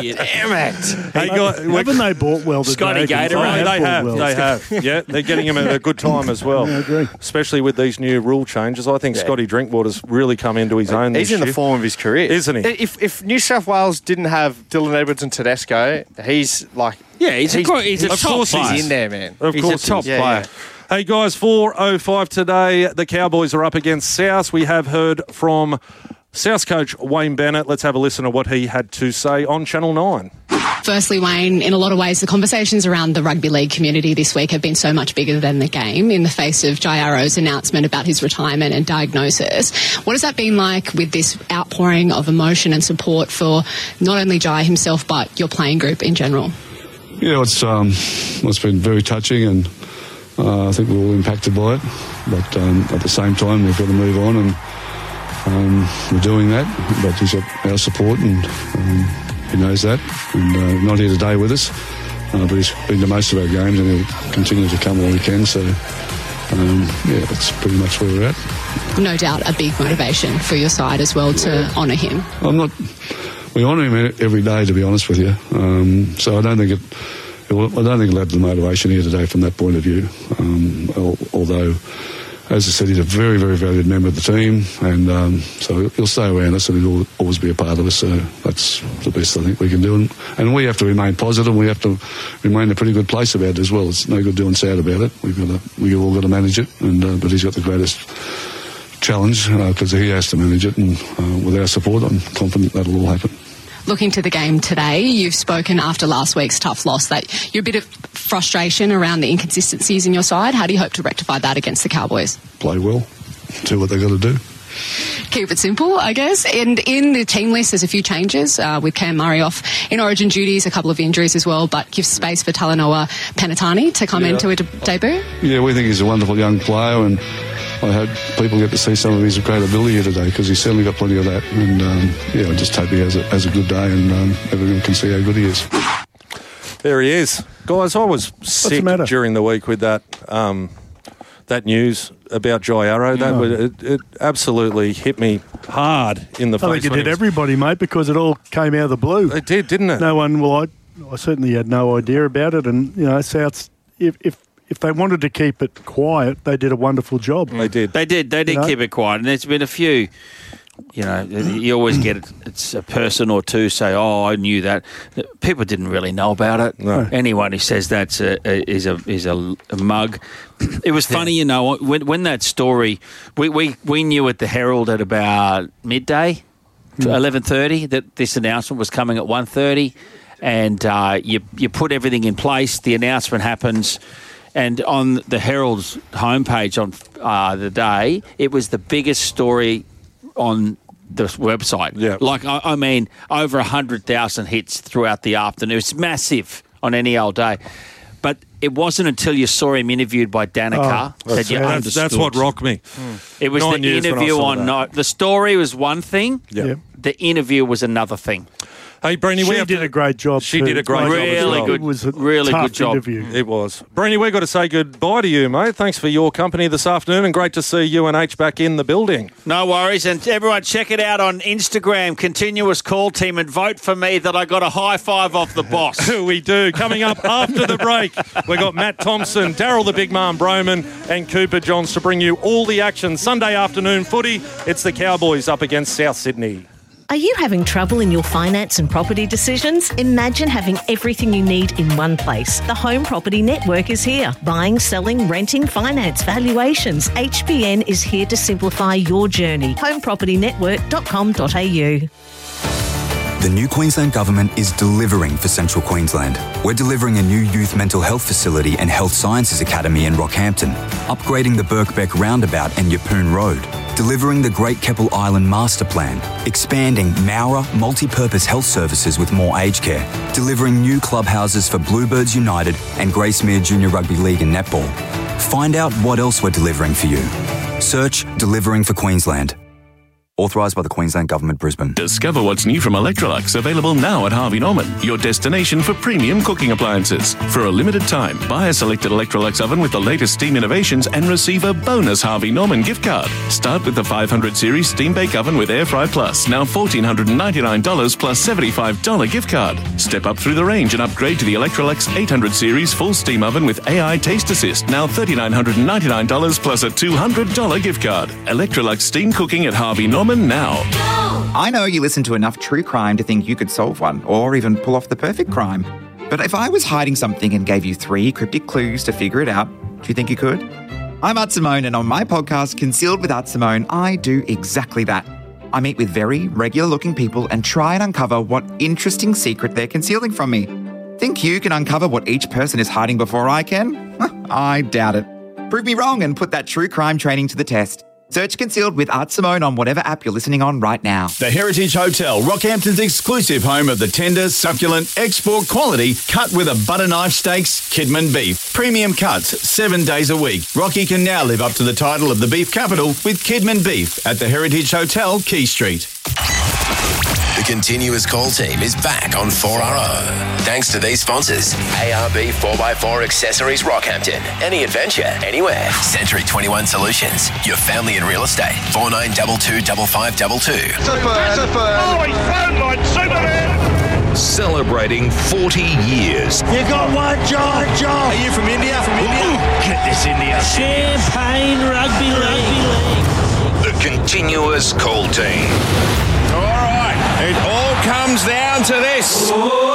it. Hey, guys, Haven't they bought well today? Scotty Gator, Oh, right? they have, well. they have. Yeah, they're getting him at a good time as well. Yeah, I agree. Especially with these new rule changes. I think Yeah. Scotty Drinkwater's really come into his own He's this in the year. form of his career, Isn't he? If if New South Wales didn't have Dylan Edwards and Tedesco, he's like Yeah, he's a good- he's a of top course player. he's in there, man. Of He's course a top he is. player. Hey guys, four oh five today. The Cowboys are up against South. We have heard from South coach Wayne Bennett. Let's have a listen to what he had to say on Channel nine. Firstly, Wayne, in a lot of ways, the conversations around the rugby league community this week have been so much bigger than the game in the face of Jai Arrow's announcement about his retirement and diagnosis. What has that been like with this outpouring of emotion and support for not only Jai himself, but your playing group in general? Yeah, it's um, it's been very touching, and uh, I think we're all impacted by it. But um, at the same time, we've got to move on, and um, we're doing that. But he's got our support, and um, he knows that. And uh, not here today with us, uh, but he's been to most of our games, and he'll continue to come while he can. So, um, yeah, that's pretty much where we're at. No doubt a big motivation for your side as well to honour him. I'm not. We honour him every day, to be honest with you. Um, so I don't think it. it will, I don't think it'll have the motivation here today from that point of view. Um, al- although, as I said, he's a very, very valued member of the team, and um, so he'll stay around us, and he'll always be a part of us. So that's the best I think we can do, and, and we have to remain positive. We have to remain in a pretty good place about it as well. It's no good doing sad about it. We've got to. We've all got to manage it, and uh, but he's got the greatest challenge because uh, he has to manage it, and uh, with our support, I'm confident that'll all happen. Looking to the game today, you've spoken after last week's tough loss that you're a bit of frustration around the inconsistencies in your side. How do you hope to rectify that against the Cowboys? Play well, do what they've got to do. Keep it simple, I guess. And in the team list, there's a few changes uh, with Cam Murray off in origin duties, a couple of injuries as well, but gives space for Talanoa Penatani to come Yeah. into a de- debut. Yeah, we think he's a wonderful young player, and I hope people get to see some of his great ability here today, because he's certainly got plenty of that. And um, yeah, I just hope he has a, has a good day, and um, everyone can see how good he is. There he is. Guys, I was sick during the week with that um, that news about Jai Arrow. That Yeah. was, it, it absolutely hit me hard in the face. I think it when did he was- everybody, mate, because it all came out of the blue. It did, didn't it? No one, well, I, I certainly had no idea about it. And, you know, South's, if, if, if they wanted to keep it quiet, they did a wonderful job. They did. They did. They did You know? keep it quiet. And there's been a few, you know, you always get it. It's a person or two say, oh, I knew that. People didn't really know about it. No. Anyone who says that's a, a, is, a, is a, a mug. It was funny, you know, when, when that story, we, we, we knew at the Herald at about midday, eleven thirty, that this announcement was coming at one thirty. And uh, you, you put everything in place. The announcement happens. And on the Herald's homepage on uh, the day, it was the biggest story on the website. Yeah. Like, I, I mean, over one hundred thousand hits throughout the afternoon. It's massive on any old day. But it wasn't until you saw him interviewed by Danica Oh, that you that's- understood. that's what rocked me. It was Nine the years when I interview saw on that. no, the story was one thing. Yeah. Yeah. The interview was another thing. Hey, Brenny, She we have did to- a great job. She too. did a great job as Really well. good, It was a really tough good job. interview. It was. Brenny, we've got to say goodbye to you, mate. Thanks for your company this afternoon, and great to see you and H back in the building. No worries. And everyone, check it out on Instagram, Continuous Call Team, and vote for me that I got a high five off the boss. We do. Coming up after the break, we've got Matt Thompson, Daryl the Big Man Broman, and Cooper Johns to bring you all the action. Sunday afternoon footy, it's the Cowboys up against South Sydney. Are you having trouble in your finance and property decisions? Imagine having everything you need in one place. The Home Property Network is here. Buying, selling, renting, finance, valuations. H B N is here to simplify your journey. home property network dot com dot a u. The new Queensland Government is delivering for Central Queensland. We're delivering a new youth mental health facility and health sciences academy in Rockhampton, upgrading the Birkbeck Roundabout and Yeppoon Road, delivering the Great Keppel Island Master Plan, expanding Maurer multi-purpose health services with more aged care, delivering new clubhouses for Bluebirds United and Gracemere Junior Rugby League and Netball. Find out what else we're delivering for you. Search Delivering for Queensland. Authorised by the Queensland Government, Brisbane. Discover what's new from Electrolux, available now at Harvey Norman, your destination for premium cooking appliances. For a limited time, buy a selected Electrolux oven with the latest steam innovations and receive a bonus Harvey Norman gift card. Start with the five hundred series Steam Bake Oven with Air Fry Plus, now one thousand four hundred ninety-nine dollars plus seventy-five dollars gift card. Step up through the range and upgrade to the Electrolux eight hundred series Full Steam Oven with A I Taste Assist, now three thousand nine hundred ninety-nine dollars plus a two hundred dollars gift card. Electrolux Steam Cooking at Harvey Norman now. I know you listen to enough true crime to think you could solve one, or even pull off the perfect crime. But if I was hiding something and gave you three cryptic clues to figure it out, do you think you could? I'm Art Simone, and on my podcast, Concealed with Art Simone, I do exactly that. I meet with very regular-looking people and try and uncover what interesting secret they're concealing from me. Think you can uncover what each person is hiding before I can? I doubt it. Prove me wrong and put that true crime training to the test. Search Concealed with Art Simone on whatever app you're listening on right now. The Heritage Hotel, Rockhampton's exclusive home of the tender, succulent, export quality, cut with a butter knife steaks, Kidman beef. Premium cuts, seven days a week. Rocky can now live up to the title of the beef capital with Kidman beef at the Heritage Hotel, Key Street. The Continuous Call Team is back on four R O. Thanks to these sponsors. A R B four by four Accessories Rockhampton. Any adventure, anywhere. Century twenty-one Solutions. Your family in real estate. four nine two two five five two two. Oh, he's flown like Superman! Celebrating forty years. You got one, John, John. Are you from India? From India? Get this India. Champagne Rugby League. The Continuous Call Team. All right, it all comes down to this.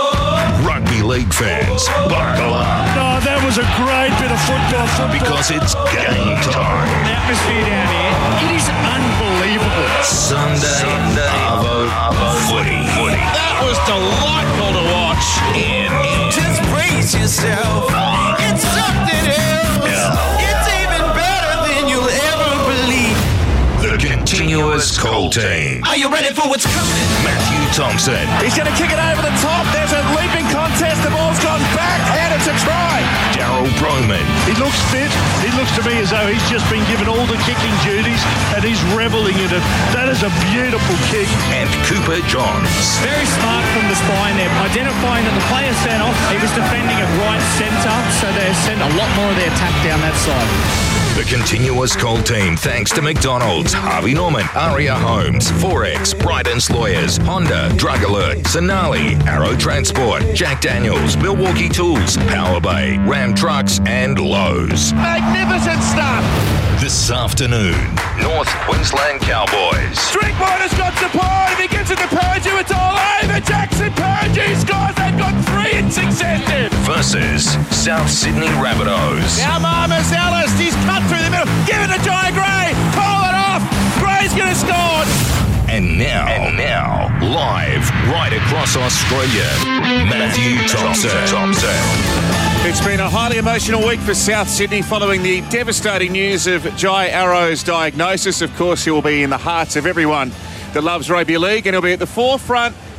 Rugby league fans, buckle up. Oh, that was a great bit of football. football. Because it's game time. The atmosphere down here, it is unbelievable. Sunday, Sunday Arvo, footy. footy. That was delightful to watch. In, in. Just brace yourself. It's something else. Yeah. It's even better than you'll ever believe. The Continuous Call Team. Are you ready for what's coming? Matthew Thompson. He's going to kick it over the top. There's a leaping contest. The ball's gone back, and it's a try. Daryl Broman. He looks fit. He looks to me as though he's just been given all the kicking duties and he's revelling in it. That is a beautiful kick. And Cooper Johns. Very smart from the spine there, identifying that the player set off. He was defending at right centre, so they sent a lot more of their attack down that side. The Continuous Call Team, thanks to McDonald's, Harvey Norman, Aria Homes, Forex, Bryden's Lawyers, Honda, Drug Alert, Sonali, Arrow Transport, Jack Daniels, Milwaukee Tools, Power Bay, Ram Trucks, and Lowe's. Magnificent stuff. This afternoon, North Queensland Cowboys. Drinkwater's got support. If he gets it to Purdue, it's all over. Jackson Purdue scores. They've got three in succession. Versus South Sydney Rabbitohs. Now Marmus Ellis, he's cut through the middle. Give it to Jai Gray. Call it off. Gray's going to score. And now, and now, live right across Australia, Matthew Thompson. Thompson. It's been a highly emotional week for South Sydney following the devastating news of Jai Arrow's diagnosis. Of course, he will be in the hearts of everyone that loves rugby league, and he'll be at the forefront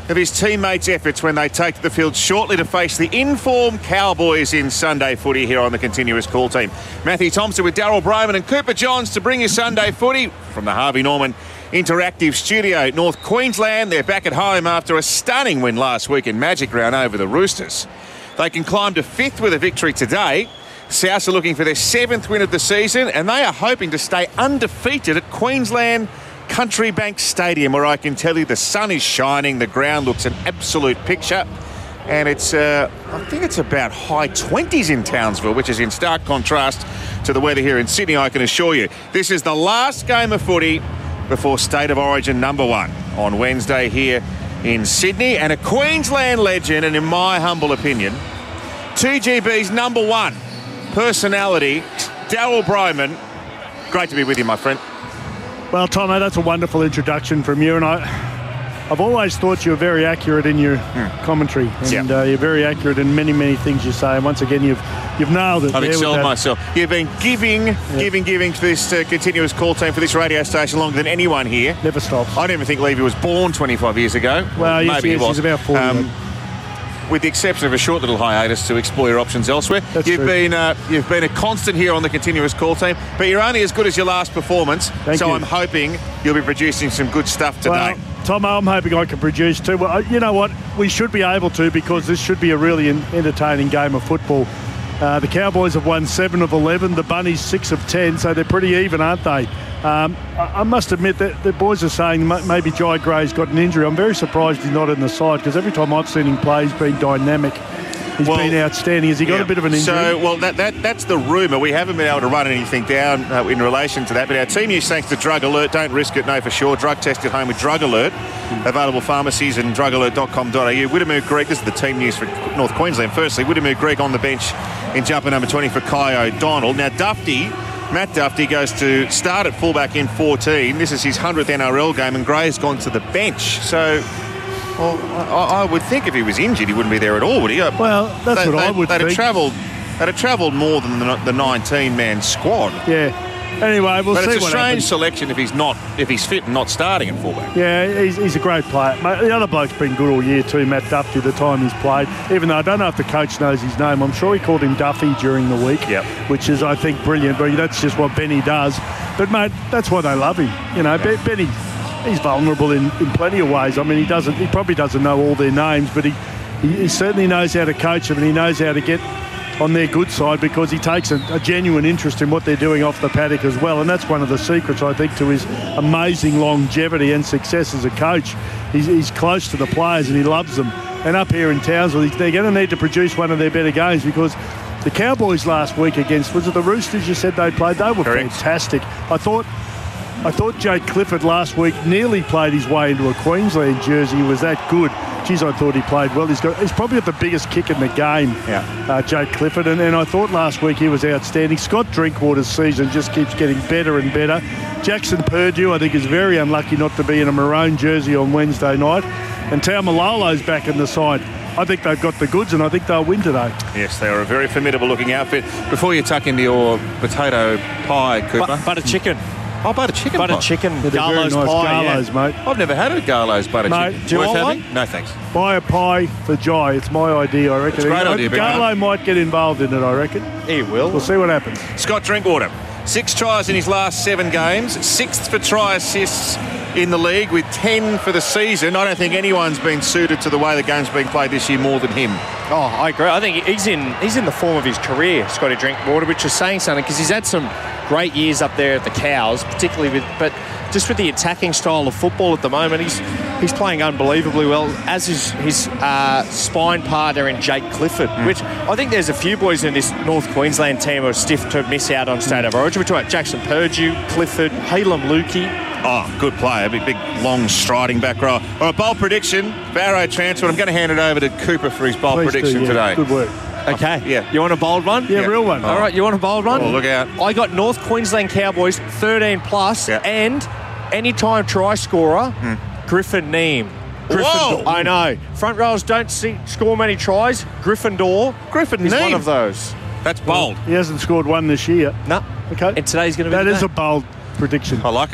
of his teammates' efforts when they take to the field shortly to face the in-form Cowboys in Sunday footy here on the Continuous Call team. Matthew Thompson with Daryl Bryman and Cooper Johns to bring you Sunday footy from the Harvey Norman Interactive Studio. North Queensland, they're back at home after a stunning win last week in Magic Round over the Roosters. They can climb to fifth with a victory today. Souths are looking for their seventh win of the season, and they are hoping to stay undefeated at Queensland Country Bank Stadium, where I can tell you the sun is shining, the ground looks an absolute picture, and it's, uh, I think it's about high twenties in Townsville, which is in stark contrast to the weather here in Sydney, I can assure you. This is the last game of footy before State of Origin number one on Wednesday here in Sydney, and a Queensland legend, and in my humble opinion, two G B's number one personality, Daryl Bryman. Great to be with you, my friend. Well, Tomo, that's a wonderful introduction from you, and I, I've always thought you were very accurate in your hmm. commentary, and yep. uh, you're very accurate in many, many things you say. And once again, you've you've nailed it. I've excelled myself. You've been giving, yep. giving, giving to this uh, Continuous Call team for this radio station longer than anyone here. Never stops. I don't even think Levy was born twenty-five years ago. Well, yes, maybe yes, he was. He's about forty. Um, with the exception of a short little hiatus to explore your options elsewhere. That's you've true. been uh, you've been a constant here on the Continuous Call team, but you're only as good as your last performance. Thank so you. I'm hoping you'll be producing some good stuff today. Well, Tomo, I'm hoping I can produce too. Well, you know what? We should be able to, because this should be a really entertaining game of football. Uh, the Cowboys have won seven of eleven, the Bunnies six of ten, so they're pretty even, aren't they? Um, I, I must admit that the boys are saying maybe Jai Gray's got an injury. I'm very surprised he's not in the side, because every time I've seen him play, he's been dynamic. He's well, been outstanding. Has he got yeah. a bit of an injury? So, well, that, that that's the rumour. We haven't been able to run anything down uh, in relation to that. But our team use, thanks to Drug Alert, don't risk it, know for sure. Drug test at home with Drug Alert. Mm. Available pharmacies and drug alert dot com dot a u. Widdermoo Greig, this is the team news for North Queensland. Firstly, Widdermoo Greig on the bench in jumper number twenty for Kai O'Donnell. Now, Dufty, Matt Dufty goes to start at fullback in fourteen. This is his hundredth N R L game, and Gray's gone to the bench. So... Well, I, I would think if he was injured, he wouldn't be there at all, would he? Well, that's they, what they, I would they'd think. Have travelled, they'd have travelled more than the, the nineteen-man squad. Yeah. Anyway, we'll but see what happens. But it's a strange selection if he's not, if he's fit and not starting at fullback. Yeah, he's, he's a great player. Mate, the other bloke's been good all year too, Matt Duffy, the time he's played. Even though I don't know if the coach knows his name. I'm sure he called him Duffy during the week, yep. which is, I think, brilliant. But that's just what Benny does. But, mate, that's why they love him. You know, yep. Benny... He's vulnerable in, in plenty of ways. I mean, he doesn't. He probably doesn't know all their names, but he, he, he certainly knows how to coach them, and he knows how to get on their good side, because he takes a, a genuine interest in what they're doing off the paddock as well. And that's one of the secrets, I think, to his amazing longevity and success as a coach. He's, he's close to the players and he loves them. And up here in Townsville, they're going to need to produce one of their better games, because the Cowboys last week against, was it the Roosters you said they played? They were Correct. fantastic. I thought... I thought Jake Clifford last week nearly played his way into a Queensland jersey. He was that good. Geez, I thought he played well. He's got. He's probably got the biggest kick in the game, yeah. uh, Jake Clifford. And, and I thought last week he was outstanding. Scott Drinkwater's season just keeps getting better and better. Jackson Purdue, I think, is very unlucky not to be in a maroon jersey on Wednesday night. And Taumalolo's back in the side. I think they've got the goods, and I think they'll win today. Yes, they are a very formidable-looking outfit. Before you tuck into your potato pie, Cooper. But, butter chicken. Oh, butter chicken Butter pie. chicken, yeah, Garlo's nice pie, Garlo's, yeah. mate. I've never had a Garlo's butter mate, chicken. Do you Worth want having? one? No, thanks. Buy a pie for Jai. It's my idea, I reckon. It's a great idea, Big Garlo man. might get involved in it, I reckon. He will. We'll see what happens. Scott Drinkwater, six tries in his last seven games, sixth for try assists in the league with ten for the season. I don't think anyone's been suited to the way the game's been played this year more than him. Oh, I agree. I think he's in he's in the form of his career, Scotty Drinkwater, which is saying something, because he's had some great years up there at the Cows, particularly with, but just with the attacking style of football at the moment, he's he's playing unbelievably well, as is his uh, spine partner in Jake Clifford, mm. which I think there's a few boys in this North Queensland team who are stiff to miss out on State of Origin. We're talking about Jackson Purdue, Clifford, Halem Lukey. Oh, good player. Big, big, long, striding back row. All right, bold prediction. Barrow transfer. I'm going to hand it over to Cooper for his bold Please prediction do, yeah. today. Good work. Okay. Yeah. You want a bold one? Yeah, Yeah. real one. All right, you want a bold one? Oh, look out. I got North Queensland Cowboys thirteen plus, Yeah. and anytime try scorer, Griffin Neem. Whoa! I know. Front rows don't see, score many tries. Gryffindor Griffin is Neem. one of those. That's bold. He hasn't scored one this year. No. Okay. And today's going to be That the is day. a bold prediction. I like it.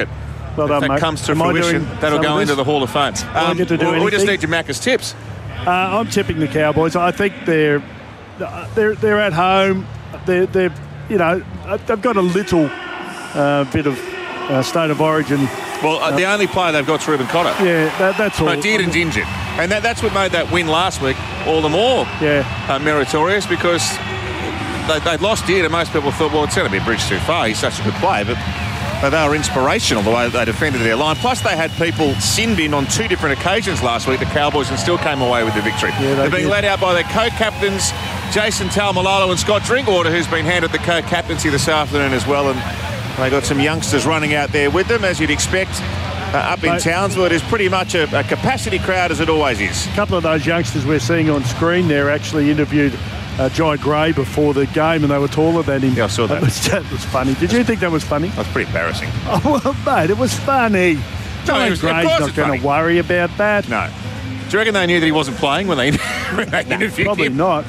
Well done, if that mate. comes to Am I fruition, doing that'll some go of into this? the Hall of Fame. I get to do we, we just anything? need your Macca's tips. Uh, I'm tipping the Cowboys. I think they're they're they're at home. They're they're you know they've got a little uh, bit of uh, state of origin. Well, uh, the only player they've got is Ruben Cotter. Yeah, that, that's all. But Dearden's injured. And that, that's what made that win last week all the more yeah. uh, meritorious, because they, they'd lost Dearden. Most people thought, well, it's going to be a bridge too far. He's such a good player. But uh, they were inspirational the way they defended their line. Plus, they had people sinned in on two different occasions last week, the Cowboys, and still came away with the victory. Yeah, they They're being did. led out by their co-captains, Jason Taumalolo and Scott Drinkwater, who's been handed the co-captaincy this afternoon as well. And they got some youngsters running out there with them, as you'd expect. Uh, up in Mate. Townsville, it is pretty much a, a capacity crowd, as it always is. A couple of those youngsters we're seeing on screen there actually interviewed uh, Jai Gray before the game, and they were taller than him. Yeah, I saw that. That was, that was funny. Did you think that was funny? That's pretty embarrassing. Oh, well, mate, it was funny. No, Jai it was- of Gray's course not it's going funny. to worry about that. No. Do you reckon they knew that he wasn't playing when they, when they interviewed Probably him? not.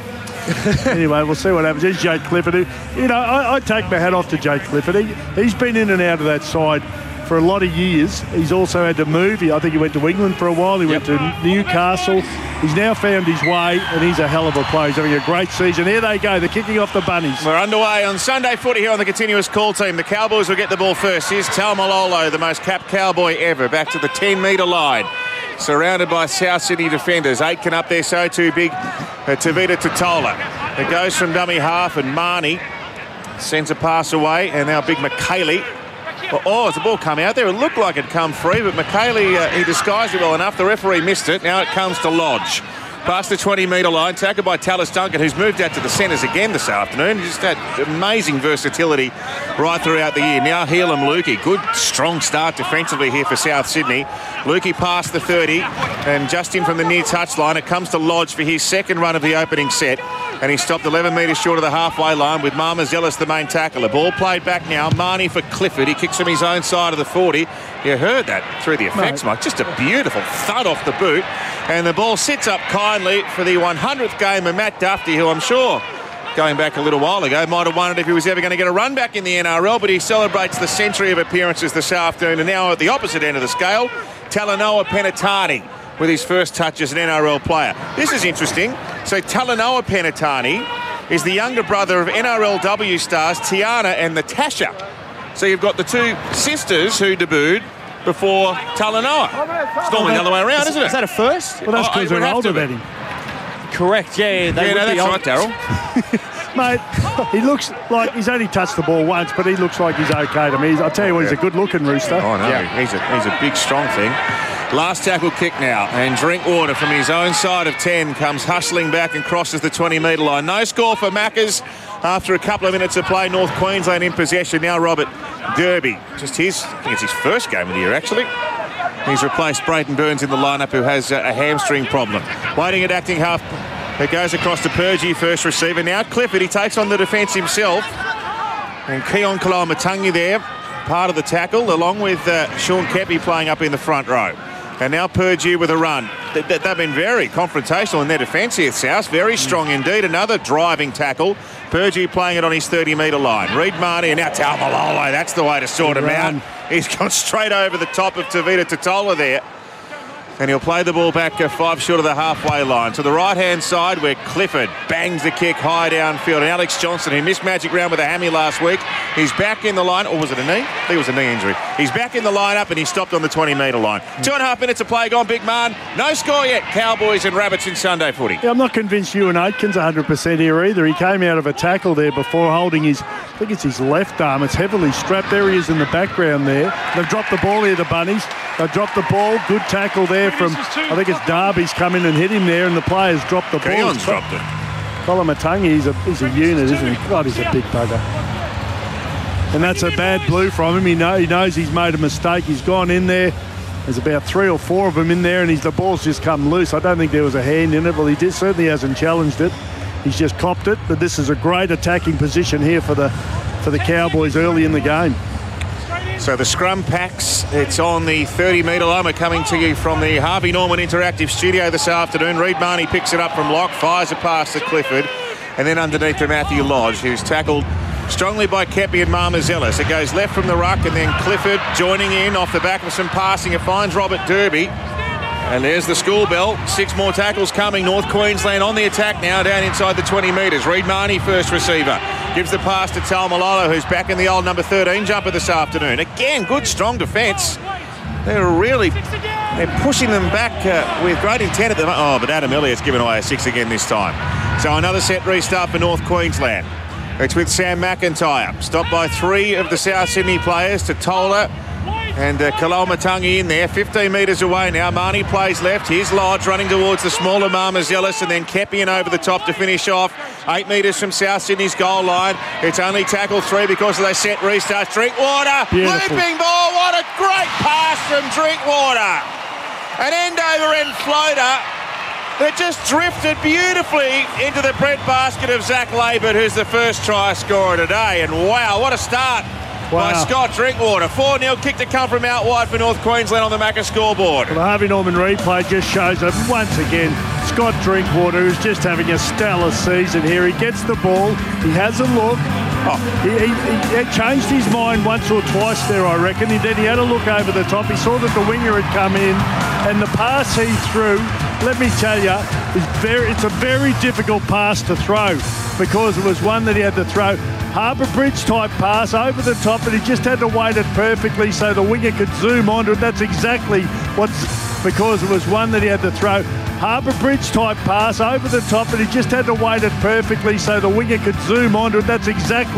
Anyway, we'll see what happens. Here's Jake Clifford. Who, you know, I, I take my hat off to Jake Clifford. He, he's been in and out of that side for a lot of years. He's also had to move. He, I think he went to England for a while. He went to Newcastle. He's now found his way, and he's a hell of a player. He's having a great season. Here they go. They're kicking off the bunnies. We're underway on Sunday footy here on the continuous call team. The Cowboys will get the ball first. Here's Taumalolo, the most capped Cowboy ever, back to the ten-metre line. Surrounded by South Sydney defenders. Aitken up there, so too big. Uh, Tavita Totola. It goes from dummy half, and Marnie sends a pass away, and now big McKaylee. Oh, oh, has the ball come out there? It looked like it'd come free, but McKaylee, uh, he disguised it well enough. The referee missed it. Now it comes to Lodge. Past the twenty-metre line, tackled by Tallis Duncan, who's moved out to the centres again this afternoon. Just had amazing versatility right throughout the year. Now Helam Lukey. Good, strong start defensively here for South Sydney. Lukey past the thirty, and just in from the near touchline, it comes to Lodge for his second run of the opening set. And he stopped eleven metres short of the halfway line with Marmazelis the main tackler. Ball played back now. Marnie for Clifford. He kicks from his own side of the forty. You heard that through the effects, Mike. Just a beautiful thud off the boot. And the ball sits up kindly for the one hundredth game of Matt Duffy, who I'm sure, going back a little while ago, might have wondered if he was ever going to get a run back in the N R L, but he celebrates the century of appearances this afternoon. And now at the opposite end of the scale, Talanoa Penatani with his first touch as an N R L player. This is interesting. So Talanoa Penatani is the younger brother of N R L W stars Tiana and Natasha. So you've got the two sisters who debuted before Talanoa. It's normally the other way around, isn't it? Is that a first? Well, that's Oh, because it would they're have older to be. than him. Correct, yeah. yeah, they Yeah, would no, be that's old. right, Daryl. Mate, he looks like he's only touched the ball once, but he looks like he's okay to me. He's, I'll tell you what, he's a good-looking rooster. Oh, no, he's, a, he's a big, strong thing. Last tackle kick now, and Drinkwater from his own side of ten comes hustling back and crosses the twenty-metre line. No score for Maccas after a couple of minutes of play. North Queensland in possession. Now Robert Derby. Just his, I think it's his first game of the year, actually. He's replaced Brayton Burns in the lineup, who has a, a hamstring problem. Waiting at acting half. It goes across to Purgie, first receiver. Now Clifford, he takes on the defence himself. And Keon Kalamatangi there, part of the tackle, along with uh, Sean Kepi playing up in the front row. And now Purdue with a run. They, they, they've been very confrontational in their defence here, South. Very strong indeed. Another driving tackle. Purdue playing it on his thirty-metre line. Reed Marnie and now Taumalolo. That's the way to sort him out. He's gone straight over the top of Tavita Totola there. And he'll play the ball back uh, five short of the halfway line. To the right-hand side where Clifford bangs the kick high downfield. And Alex Johnson, who missed Magic Round with a hammy last week, he's back in the line. Or was it a knee? I think it was a knee injury. He's back in the lineup and he stopped on the twenty-metre line. Two and a half minutes of play gone, big man. No score yet. Cowboys and Rabbits in Sunday footy. Yeah, I'm not convinced Ewan Aitken's one hundred percent here either. He came out of a tackle there before holding his, I think it's his left arm. It's heavily strapped. There he is in the background there. They've dropped the ball here, the Bunnies. They've dropped the ball. Good tackle there from, I think it's Darby's come in and hit him there, and the players dropped the ball. Keon's dropped it. Kalamatangi, he's a, he's a unit, isn't he? God, he's a big bugger. And that's a bad blue from him. He, know, he knows he's made a mistake. He's gone in there. There's about three or four of them in there, and he's, the ball's just come loose. I don't think there was a hand in it. Well, he did, certainly hasn't challenged it. He's just copped it. But this is a great attacking position here for the for the Cowboys early in the game. So the scrum packs, it's on the thirty-metre line. We're coming to you from the Harvey Norman Interactive Studio this afternoon. Reed Marnie picks it up from lock, fires a pass to Clifford, and then underneath to Matthew Lodge, who's tackled strongly by Kepi and Marmazellis. It goes left from the ruck, and then Clifford joining in off the back of some passing. It finds Robert Derby. And there's the school bell. Six more tackles coming. North Queensland on the attack now, down inside the twenty metres. Reid Marnie, first receiver. Gives the pass to Taumalolo, who's back in the old number thirteen jumper this afternoon. Again, good, strong defence. They're really... They're pushing them back uh, with great intent at the moment. Oh, but Adam Elliott's given away a six again this time. So another set restart for North Queensland. It's with Sam McIntyre. Stopped by three of the South Sydney players, Totola and uh, Kalaumatangi in there. fifteen metres away now. Marnie plays left. Here's Lodge running towards the smaller Marmazellis, and then Kepian over the top to finish off. Eight metres from South Sydney's goal line. It's only tackle three because of their set restarts. Drinkwater, Beautiful. looping ball. What a great pass from Drinkwater. An end-over-end floater that just drifted beautifully into the breadbasket of Zach Labert, who's the first try scorer today. And wow, what a start wow. by Scott Drinkwater. four nil kick to come from out wide for North Queensland on the Macca scoreboard. Well, the Harvey Norman replay just shows it once again. Scott Drinkwater, who's just having a stellar season here. He gets the ball, he has a look. Oh. He, he, he changed his mind once or twice there, I reckon. He, then he had a look over the top. He saw that the winger had come in, and the pass he threw, let me tell you, is very, it's a very difficult pass to throw because it was one that he had to throw. Harbour Bridge type pass over the top, and he just had to wait it perfectly so the winger could zoom onto it. That's exactly what's because it was one that he had to throw. Harbour Bridge type pass over the top, and he just had to wait it perfectly so the winger could zoom onto it. That's exactly